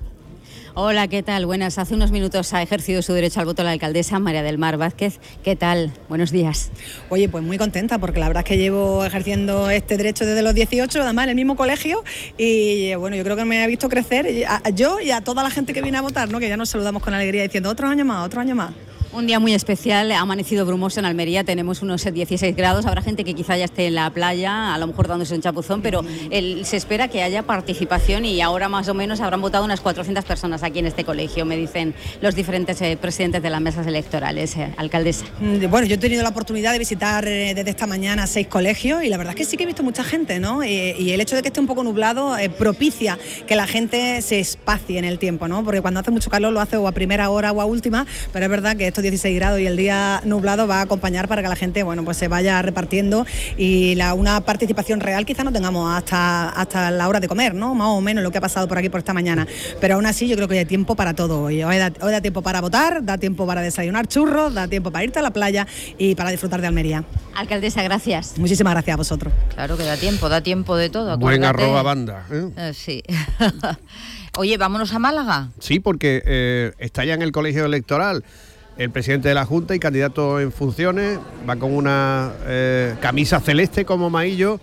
Hola, ¿qué tal? Buenas. Hace unos minutos ha ejercido su derecho al voto la alcaldesa María del Mar Vázquez. ¿Qué tal? Buenos días. Oye, pues muy contenta porque la verdad es que llevo ejerciendo este derecho desde los dieciocho, además en el mismo colegio, y bueno, yo creo que me ha visto crecer a, yo y a toda la gente que viene a votar, ¿no? Que ya nos saludamos con alegría diciendo otro año más, otro año más. Un día muy especial, ha amanecido brumoso en Almería, tenemos unos dieciséis grados, habrá gente que quizá ya esté en la playa, a lo mejor dándose un chapuzón, pero el, se espera que haya participación y ahora más o menos habrán votado unas cuatrocientas personas aquí en este colegio, me dicen los diferentes eh, presidentes de las mesas electorales. Eh, alcaldesa. Bueno, yo he tenido la oportunidad de visitar eh, desde esta mañana seis colegios y la verdad es que sí que he visto mucha gente, ¿no? Y, y el hecho de que esté un poco nublado eh, propicia que la gente se espacie en el tiempo, ¿no? Porque cuando hace mucho calor lo hace o a primera hora o a última, pero es verdad que esto dieciséis grados y el día nublado va a acompañar para que la gente, bueno, pues se vaya repartiendo y la, una participación real quizá no tengamos hasta, hasta la hora de comer, ¿no? Más o menos lo que ha pasado por aquí por esta mañana. Pero aún así yo creo que hay tiempo para todo hoy. Hoy da, hoy da tiempo para votar, da tiempo para desayunar churros, da tiempo para irte a la playa y para disfrutar de Almería. Alcaldesa, gracias. Muchísimas gracias a vosotros. Claro que da tiempo, da tiempo de todo. Buen acuérdate. arroba banda. ¿eh? Eh, sí. Oye, vámonos a Málaga. Sí, porque eh, está ya en el colegio electoral el presidente de la Junta y candidato en funciones, va con una eh, camisa celeste como Maillo,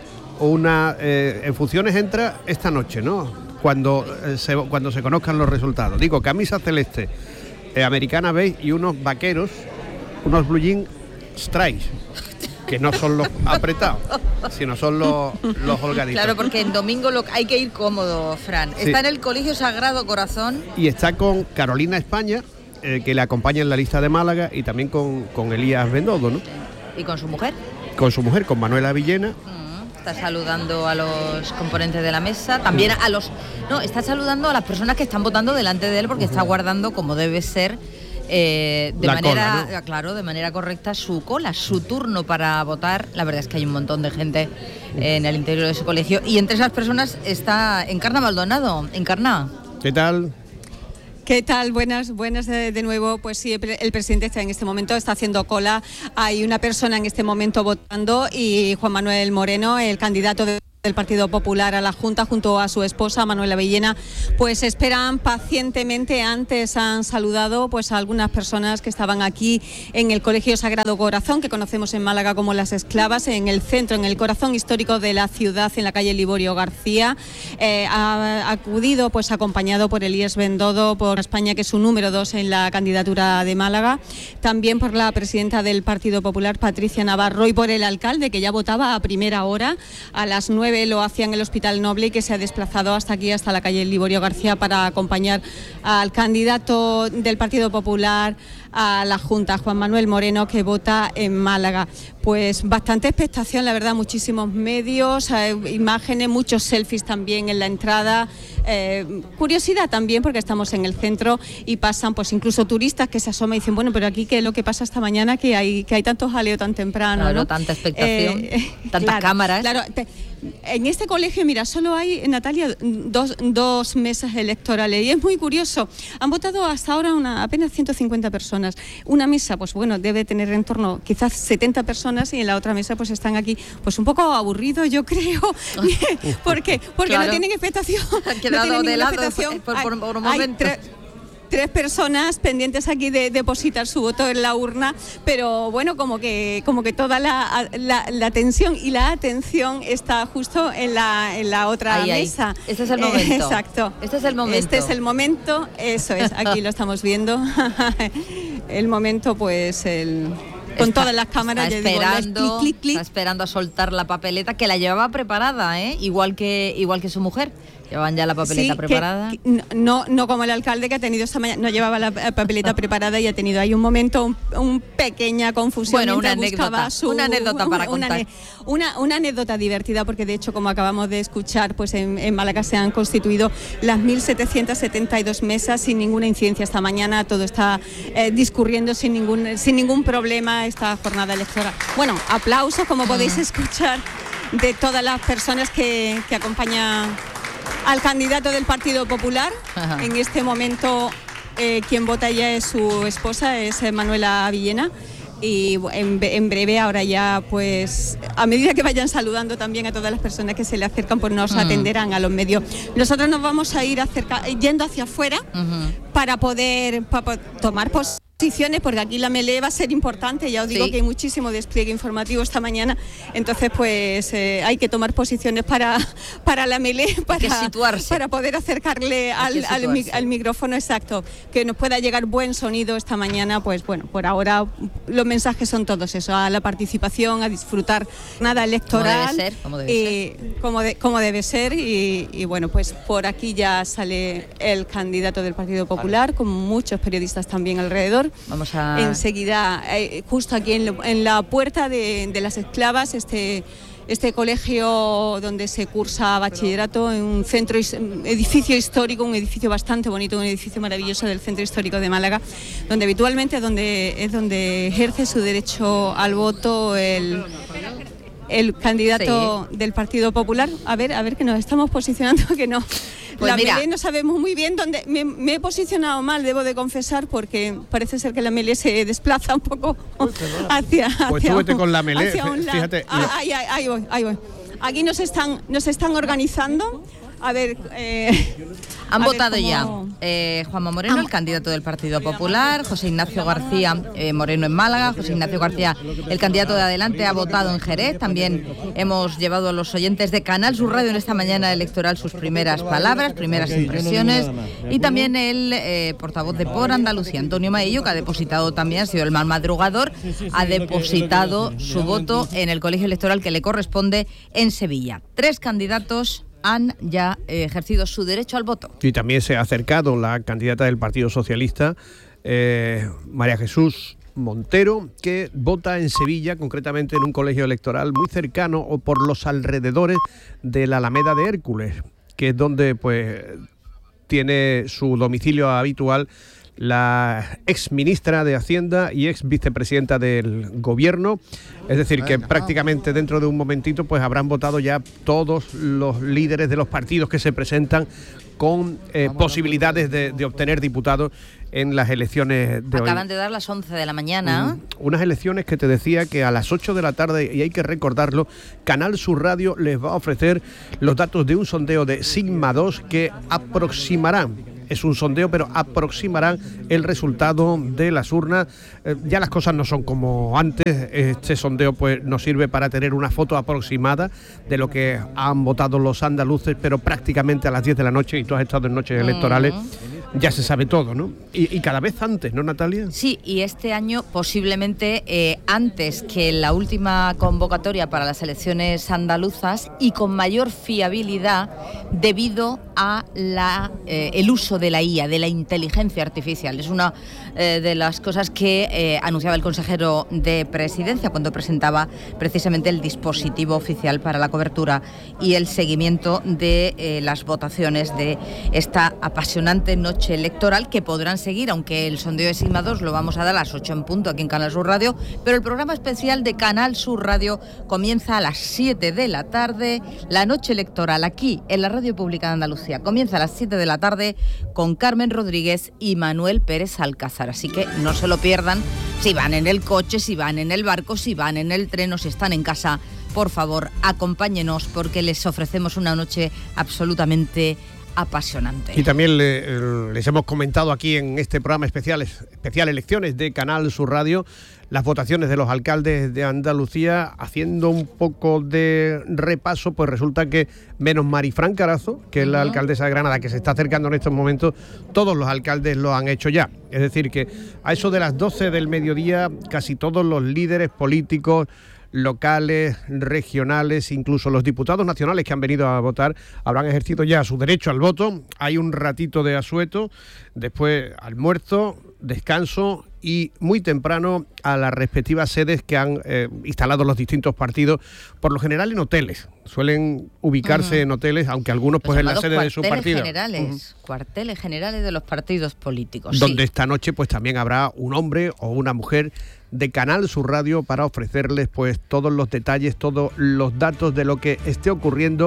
una eh, en funciones entra esta noche, ¿no? Cuando, eh, se, cuando se conozcan los resultados. Digo, camisa celeste, eh, americana beige y unos vaqueros, unos blue jean stripes, que no son los apretados, sino son los, los holgaditos. Claro, porque en domingo lo, hay que ir cómodo, Fran. Sí. Está en el Colegio Sagrado Corazón. Y está con Carolina España, eh, que le acompaña en la lista de Málaga, y también con, con Elías Bendodo, ¿no? ¿Y con su mujer? Con su mujer, con Manuela Villena. Mm, está saludando a los componentes de la mesa, también a los... No, está saludando a las personas que están votando delante de él porque uh-huh. está guardando, como debe ser, eh, de La manera, cola, ¿no? claro, de manera correcta su cola, su turno para votar. La verdad es que hay un montón de gente en el interior de ese colegio y entre esas personas está Encarna Maldonado. Encarna. ¿Qué tal? ¿Qué tal? Buenas, buenas de, de nuevo. Pues sí, el, el presidente está en este momento, está haciendo cola. Hay una persona en este momento votando y Juan Manuel Moreno, el candidato de del Partido Popular a la Junta, junto a su esposa Manuela Villena, pues esperan pacientemente. Antes han saludado pues a algunas personas que estaban aquí en el Colegio Sagrado Corazón, que conocemos en Málaga como Las Esclavas, en el centro, en el corazón histórico de la ciudad, en la calle Liborio García. Eh, ha acudido pues acompañado por Elías Bendodo, por España, que es su número dos en la candidatura de Málaga, también por la presidenta del Partido Popular, Patricia Navarro, y por el alcalde, que ya votaba a primera hora, a las nueve lo hacía en el Hospital Noble y que se ha desplazado hasta aquí, hasta la calle Liborio García, para acompañar al candidato del Partido Popular a la Junta, Juan Manuel Moreno, que vota en Málaga. Pues bastante expectación, la verdad, muchísimos medios, eh, imágenes, muchos selfies también en la entrada, eh, curiosidad también porque estamos en el centro y pasan pues incluso turistas que se asoman y dicen, bueno, pero aquí qué es lo que pasa esta mañana, que hay que hay tanto jaleo tan temprano, claro, ¿no? Tanta expectación, eh, tantas claro, cámaras. Claro, te, en este colegio, mira, solo hay, Natalia, dos, dos mesas electorales y es muy curioso. Han votado hasta ahora una, apenas ciento cincuenta personas. Una mesa, pues bueno, debe tener en torno quizás setenta personas y en la otra mesa pues están aquí, pues un poco aburridos, yo creo. ¿Por qué? Porque claro, no tienen expectación. Han quedado no de lado expectación. por, por, por un hay, momento. Hay tres personas pendientes aquí de depositar su voto en la urna, pero bueno, como que como que toda la, la, la atención y la atención está justo en la, en la otra ahí, mesa. Ahí. Este es el momento. Eh, exacto. Este es el momento. Este es el momento, eso es, aquí lo estamos viendo. El momento, pues, el... con está, todas las cámaras, está ya esperando, digo, clic, clic, clic. Está esperando a soltar la papeleta, que la llevaba preparada, ¿eh? Igual que, igual que su mujer. Llevaban ya la papeleta sí, preparada. Que, que, no, no como el alcalde, que ha tenido esta mañana, no llevaba la papeleta preparada y ha tenido ahí un momento, un, un pequeña confusión. Bueno, una anécdota, su, una anécdota para una, contar. Una, una anécdota divertida, porque de hecho, como acabamos de escuchar, pues en, en Málaga se han constituido las mil setecientas setenta y dos mesas sin ninguna incidencia esta mañana. Todo está eh, discurriendo sin ningún, sin ningún problema esta jornada electoral. Bueno, aplausos, como podéis escuchar, de todas las personas que, que acompañan al candidato del Partido Popular. Ajá. En este momento eh, quien vota ya es su esposa, es Manuela Villena, y en, en breve, ahora ya, pues a medida que vayan saludando también a todas las personas que se le acercan, pues nos uh-huh. atenderán a los medios. Nosotros nos vamos a ir acerca, yendo hacia afuera uh-huh. para poder para tomar posiciones, porque aquí la melee va a ser importante. Ya os digo sí. que hay muchísimo despliegue informativo esta mañana, entonces pues eh, hay que tomar posiciones para, para la melee, para, para poder acercarle al, al, al micrófono exacto, que nos pueda llegar buen sonido esta mañana. Pues bueno, por ahora los mensajes son todos eso, a la participación, a disfrutar nada electoral, como debe ser, como debe eh, ser. Como, de, como debe ser y, y bueno, pues por aquí ya sale el candidato del Partido Popular, vale. con muchos periodistas también alrededor. Vamos a... Enseguida, eh, justo aquí en, lo, en la puerta de, de Las Esclavas, este, este colegio donde se cursa bachillerato, en un centro, un edificio histórico, un edificio bastante bonito, un edificio maravilloso del centro histórico de Málaga, donde habitualmente donde, es donde ejerce su derecho al voto el... el candidato sí. del Partido Popular. A ver, a ver que nos estamos posicionando, que no. Pues la melee no sabemos muy bien dónde. Me, me he posicionado mal, debo de confesar, porque parece ser que la melee se desplaza un poco hacia. hacia pues tú vete con la melee, fíjate. Ah, ahí, ahí, ahí voy, ahí voy. Aquí nos están, nos están organizando. A ver, eh, han a votado ver cómo... ya eh, Juanma Moreno, el candidato del Partido Popular, José Ignacio García eh, Moreno en Málaga, José Ignacio García, el candidato de Adelante, ha votado en Jerez. También hemos llevado a los oyentes de Canal Sur Radio en esta mañana electoral sus primeras palabras, primeras impresiones, y también el eh, portavoz de Por Andalucía, Antonio Maillo, que ha depositado también, ha sido el más madrugador, ha depositado su voto en el colegio electoral que le corresponde en Sevilla. Tres candidatos han ya ejercido su derecho al voto. Y también se ha acercado la candidata del Partido Socialista, eh, María Jesús Montero, que vota en Sevilla, concretamente en un colegio electoral muy cercano o por los alrededores de la Alameda de Hércules, que es donde pues tiene su domicilio habitual la ex ministra de Hacienda y ex vicepresidenta del Gobierno. Es decir, que prácticamente dentro de un momentito pues habrán votado ya todos los líderes de los partidos que se presentan con eh, posibilidades de, de obtener diputados en las elecciones de hoy. Acaban de dar las once de la mañana. Mm, unas elecciones que te decía que a las ocho de la tarde, y hay que recordarlo, Canal Sur Radio les va a ofrecer los datos de un sondeo de Sigma dos que aproximarán, es un sondeo, pero aproximarán el resultado de las urnas. Eh, ya las cosas no son como antes. Este sondeo pues nos sirve para tener una foto aproximada de lo que han votado los andaluces, pero prácticamente a las diez de la noche, y tú has estado en noches electorales, uh-huh. ya se sabe todo, ¿no? Y, y cada vez antes, ¿no, Natalia? Sí, y este año posiblemente eh, antes que la última convocatoria para las elecciones andaluzas y con mayor fiabilidad debido a la eh, el uso de la I A, de la inteligencia artificial. Es una eh, de las cosas que eh, anunciaba el consejero de Presidencia cuando presentaba precisamente el dispositivo oficial para la cobertura y el seguimiento de eh, las votaciones de esta apasionante noche electoral, que podrán seguir, aunque el sondeo de Sigma dos lo vamos a dar a las ocho en punto aquí en Canal Sur Radio, pero el programa especial de Canal Sur Radio comienza a las siete de la tarde. La noche electoral aquí en la Radio Pública de Andalucía comienza a las siete de la tarde con Carmen Rodríguez y Manuel Pérez Alcázar, así que no se lo pierdan. Si van en el coche, si van en el barco, si van en el tren o si están en casa, por favor, acompáñenos porque les ofrecemos una noche absolutamente apasionante. Y también le, les hemos comentado aquí en este programa especial, especial Elecciones de Canal Sur Radio, las votaciones de los alcaldes de Andalucía. Haciendo un poco de repaso, pues resulta que menos Marifran Carazo, que es la uh-huh. alcaldesa de Granada, que se está acercando en estos momentos, todos los alcaldes lo han hecho ya. Es decir, que a eso de las doce del mediodía, casi todos los líderes políticos locales, regionales, incluso los diputados nacionales que han venido a votar, habrán ejercido ya su derecho al voto. Hay un ratito de asueto, después almuerzo, descanso y muy temprano a las respectivas sedes que han eh, instalado los distintos partidos, por lo general en hoteles. Suelen ubicarse uh-huh. en hoteles, aunque algunos pues en la sede de su partido. Generales, uh-huh. Cuarteles generales de los partidos políticos. Donde sí. esta noche pues también habrá un hombre o una mujer de Canal Sur Radio para ofrecerles pues todos los detalles, todos los datos de lo que esté ocurriendo,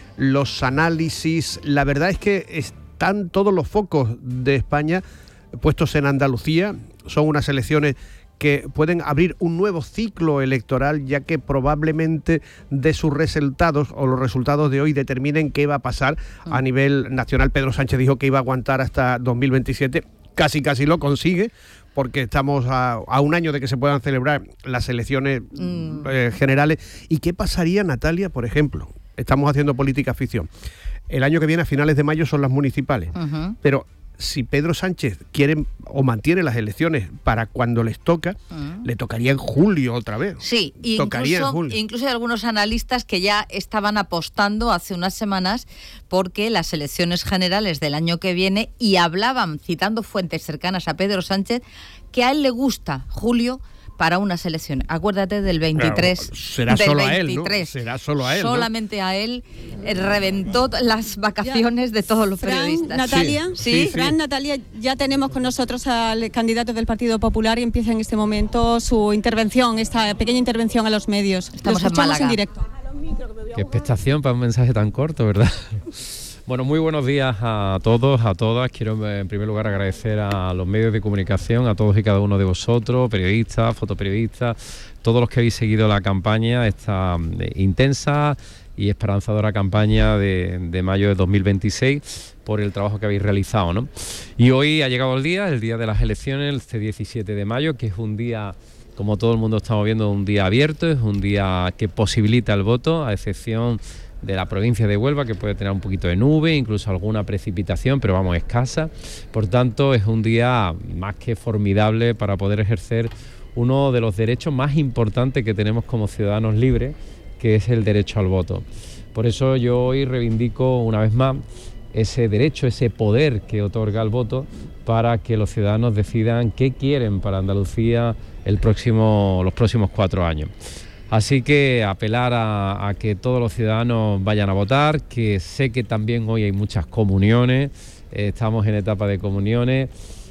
los análisis. La verdad es que están todos los focos de España puestos en Andalucía. Son unas elecciones que pueden abrir un nuevo ciclo electoral, ya que probablemente de sus resultados o los resultados de hoy determinen qué va a pasar mm. a nivel nacional. Pedro Sánchez dijo que iba a aguantar hasta dos mil veintisiete, casi casi lo consigue, porque estamos a, a un año de que se puedan celebrar las elecciones mm. eh, generales. ¿Y qué pasaría, Natalia, por ejemplo? Estamos haciendo política ficción. El año que viene, a finales de mayo, son las municipales. Uh-huh. Pero si Pedro Sánchez quiere o mantiene las elecciones para cuando les toca, uh-huh. le tocaría en julio otra vez. Sí, tocaría incluso, en julio. Incluso hay algunos analistas que ya estaban apostando hace unas semanas porque las elecciones generales del año que viene, y hablaban, citando fuentes cercanas a Pedro Sánchez, que a él le gusta julio para unas elecciones. Acuérdate del veintitrés. Claro, será del solo veintitrés. A él, ¿no? Será solo a él, Solamente ¿no? a él eh, reventó las vacaciones ya. de todos los Fran, periodistas. Natalia, sí. ¿Sí? Sí, Fran, Natalia, ya tenemos con nosotros al candidato del Partido Popular y empieza en este momento su intervención, esta pequeña intervención a los medios. Estamos en Málaga. En directo. Qué expectación para un mensaje tan corto, ¿verdad? Bueno, muy buenos días a todos, a todas. Quiero en primer lugar agradecer a los medios de comunicación, a todos y cada uno de vosotros, periodistas, fotoperiodistas, todos los que habéis seguido la campaña, esta intensa y esperanzadora campaña de, de mayo de dos mil veintiséis, por el trabajo que habéis realizado, ¿no? Y hoy ha llegado el día, el día de las elecciones, este diecisiete de mayo, que es un día, como todo el mundo estamos viendo, un día abierto, es un día que posibilita el voto, a excepción de la provincia de Huelva, que puede tener un poquito de nube, incluso alguna precipitación, pero vamos, escasa. Por tanto, es un día más que formidable para poder ejercer uno de los derechos más importantes que tenemos como ciudadanos libres, que es el derecho al voto. Por eso yo hoy reivindico una vez más ese derecho, ese poder que otorga el voto, para que los ciudadanos decidan qué quieren para Andalucía el próximo, los próximos cuatro años. Así que apelar a, a que todos los ciudadanos vayan a votar, que sé que también hoy hay muchas comuniones, eh, estamos en etapa de comuniones,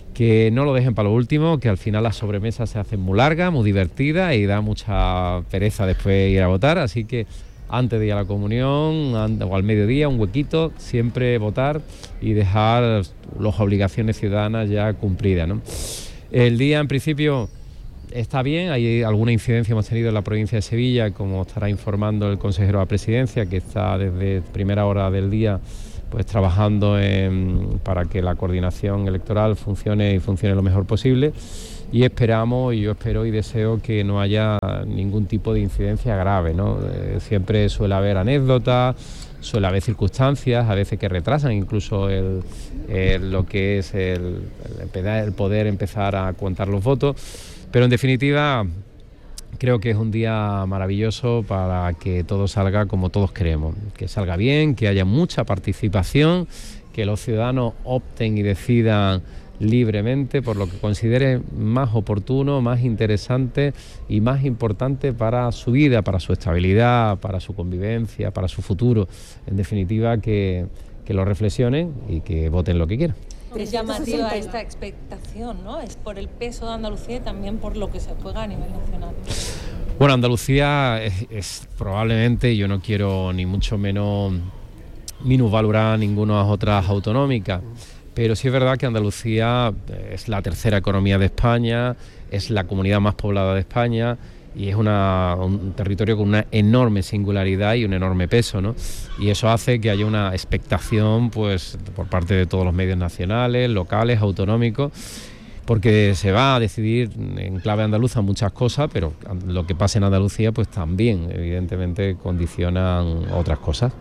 que no lo dejen para lo último, que al final las sobremesas se hacen muy largas, muy divertidas y da mucha pereza después ir a votar, así que antes de ir a la comunión o al mediodía, un huequito, siempre votar y dejar las obligaciones ciudadanas ya cumplidas, ¿no? El día en principio está bien, hay alguna incidencia hemos tenido en la provincia de Sevilla, como estará informando el consejero de la presidencia, que está desde primera hora del día pues trabajando en, para que la coordinación electoral funcione y funcione lo mejor posible, y esperamos, y yo espero y deseo que no haya ningún tipo de incidencia grave, ¿no? Eh, siempre suele haber anécdotas, suele haber circunstancias, a veces que retrasan incluso el, el, lo que es el, el, el poder empezar a contar los votos, pero en definitiva creo que es un día maravilloso para que todo salga como todos queremos, que salga bien, que haya mucha participación, que los ciudadanos opten y decidan libremente por lo que consideren más oportuno, más interesante y más importante para su vida, para su estabilidad, para su convivencia, para su futuro. En definitiva, que, que lo reflexionen y que voten lo que quieran. Es llamativa esta expectación, ¿no? Es por el peso de Andalucía y también por lo que se juega a nivel nacional. Bueno, Andalucía es, es probablemente, yo no quiero ni mucho menos minusvalorar ninguna de las otras autonómicas, pero sí es verdad que Andalucía es la tercera economía de España, es la comunidad más poblada de España y es una, un territorio con una enorme singularidad y un enorme peso, ¿no? Y eso hace que haya una expectación pues por parte de todos los medios nacionales, locales, autonómicos, porque se va a decidir en clave andaluza muchas cosas, pero lo que pasa en Andalucía pues también evidentemente condicionan otras cosas.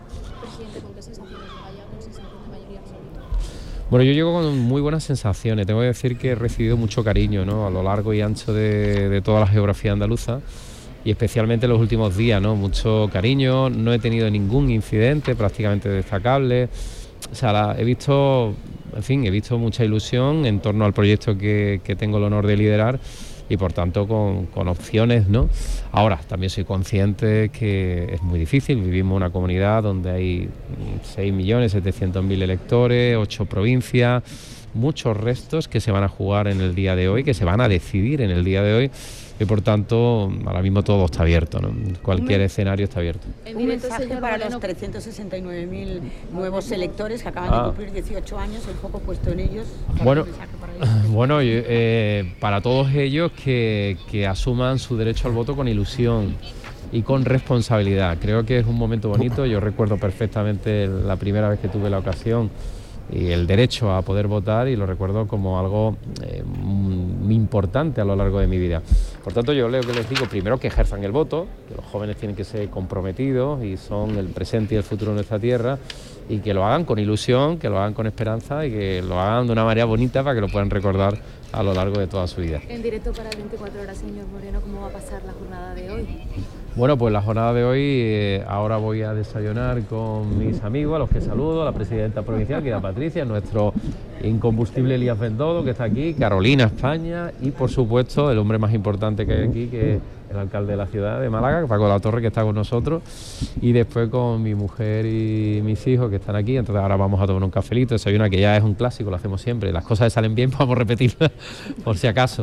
Bueno, yo llego con muy buenas sensaciones, tengo que decir que he recibido mucho cariño, ¿no? A lo largo y ancho de, de toda la geografía andaluza y especialmente en los últimos días, ¿no? Mucho cariño, no he tenido ningún incidente prácticamente destacable, o sea, la, he visto, en fin, he visto mucha ilusión en torno al proyecto que, que tengo el honor de liderar y por tanto con, con opciones, ¿no? Ahora, también soy consciente que es muy difícil, vivimos en una comunidad donde hay seis millones setecientos mil electores, ocho provincias, muchos restos que se van a jugar en el día de hoy, que se van a decidir en el día de hoy, y por tanto ahora mismo todo está abierto, ¿no? Cualquier escenario está abierto. Un mensaje para los trescientos sesenta y nueve mil nuevos electores que acaban ah. de cumplir dieciocho años, el foco puesto en ellos. Bueno, bueno eh, para todos ellos que, que asuman su derecho al voto con ilusión y con responsabilidad. Creo que es un momento bonito, yo recuerdo perfectamente la primera vez que tuve la ocasión y el derecho a poder votar, y lo recuerdo como algo eh, muy importante a lo largo de mi vida. Por tanto, yo leo que les digo primero que ejerzan el voto, que los jóvenes tienen que ser comprometidos y son el presente y el futuro de nuestra tierra, y que lo hagan con ilusión, que lo hagan con esperanza y que lo hagan de una manera bonita para que lo puedan recordar a lo largo de toda su vida. En directo para veinticuatro horas, señor Moreno, ¿cómo va a pasar la jornada de hoy? Bueno, pues la jornada de hoy, eh, ahora voy a desayunar con mis amigos, a los que saludo, a la presidenta provincial, que es Patricia, nuestro incombustible Elías Bendodo, que está aquí, Carolina, España, y por supuesto el hombre más importante que hay aquí, que es el alcalde de la ciudad de Málaga, Paco La Torre, que está con nosotros, y después con mi mujer y mis hijos que están aquí. Entonces ahora vamos a tomar un cafelito, desayunar, que ya es un clásico, lo hacemos siempre, las cosas que salen bien vamos a repetirlas por si acaso,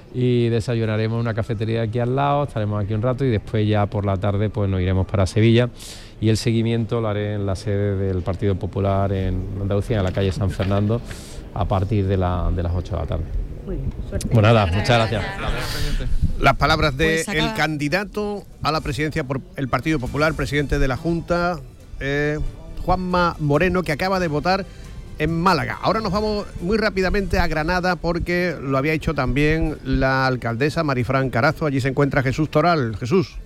y desayunaremos en una cafetería aquí al lado, estaremos aquí un rato y después ya por la tarde pues nos iremos para Sevilla, y el seguimiento lo haré en la sede del Partido Popular en Andalucía, en la calle San Fernando, a partir de, la, de las ocho de la tarde. Muy bien, suerte. Pues nada, muchas gracias. Las palabras del Pues acaba... candidato a la presidencia por el Partido Popular, presidente de la Junta, eh, Juanma Moreno, que acaba de votar en Málaga. Ahora nos vamos muy rápidamente a Granada, porque lo había hecho también la alcaldesa Marifran Carazo. Allí se encuentra Jesús Toral. Jesús.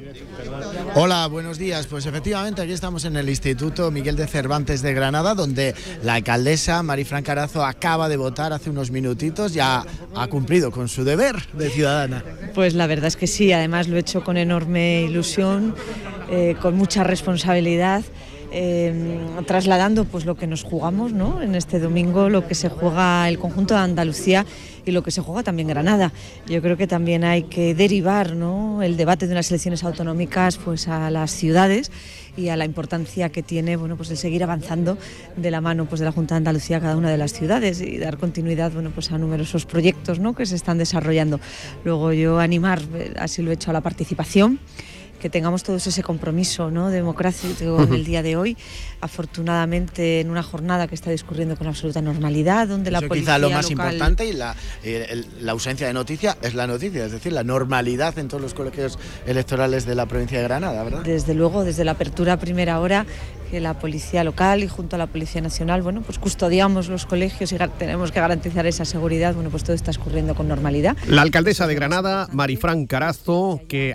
Hola, buenos días. Pues efectivamente aquí estamos en el Instituto Miguel de Cervantes de Granada, donde la alcaldesa Marifran Carazo acaba de votar hace unos minutitos. Ya ha cumplido con su deber de ciudadana. Pues la verdad es que sí, además lo he hecho con enorme ilusión, eh, con mucha responsabilidad eh, trasladando pues lo que nos jugamos, ¿no? En este domingo, lo que se juega el conjunto de Andalucía y lo que se juega también Granada. Yo creo que también hay que derivar, ¿no?, el debate de unas elecciones autonómicas pues a las ciudades y a la importancia que tiene, bueno, pues el seguir avanzando de la mano pues de la Junta de Andalucía a cada una de las ciudades y dar continuidad, bueno, pues a numerosos proyectos, ¿no?, que se están desarrollando. Luego yo animar, así lo he hecho, a la participación, que tengamos todos ese compromiso, ¿no?, democrático en el día de hoy, afortunadamente en una jornada que está discurriendo con absoluta normalidad, donde Eso la policía quizá lo más local... importante, y la, el, la ausencia de noticia es la noticia, es decir, la normalidad en todos los colegios electorales de la provincia de Granada, ¿verdad? Desde luego, desde la apertura a primera hora, que la Policía Local y junto a la Policía Nacional, bueno, pues custodiamos los colegios y tenemos que garantizar esa seguridad, bueno, pues todo está escurriendo con normalidad. La alcaldesa de Granada, Marifran Carazo, que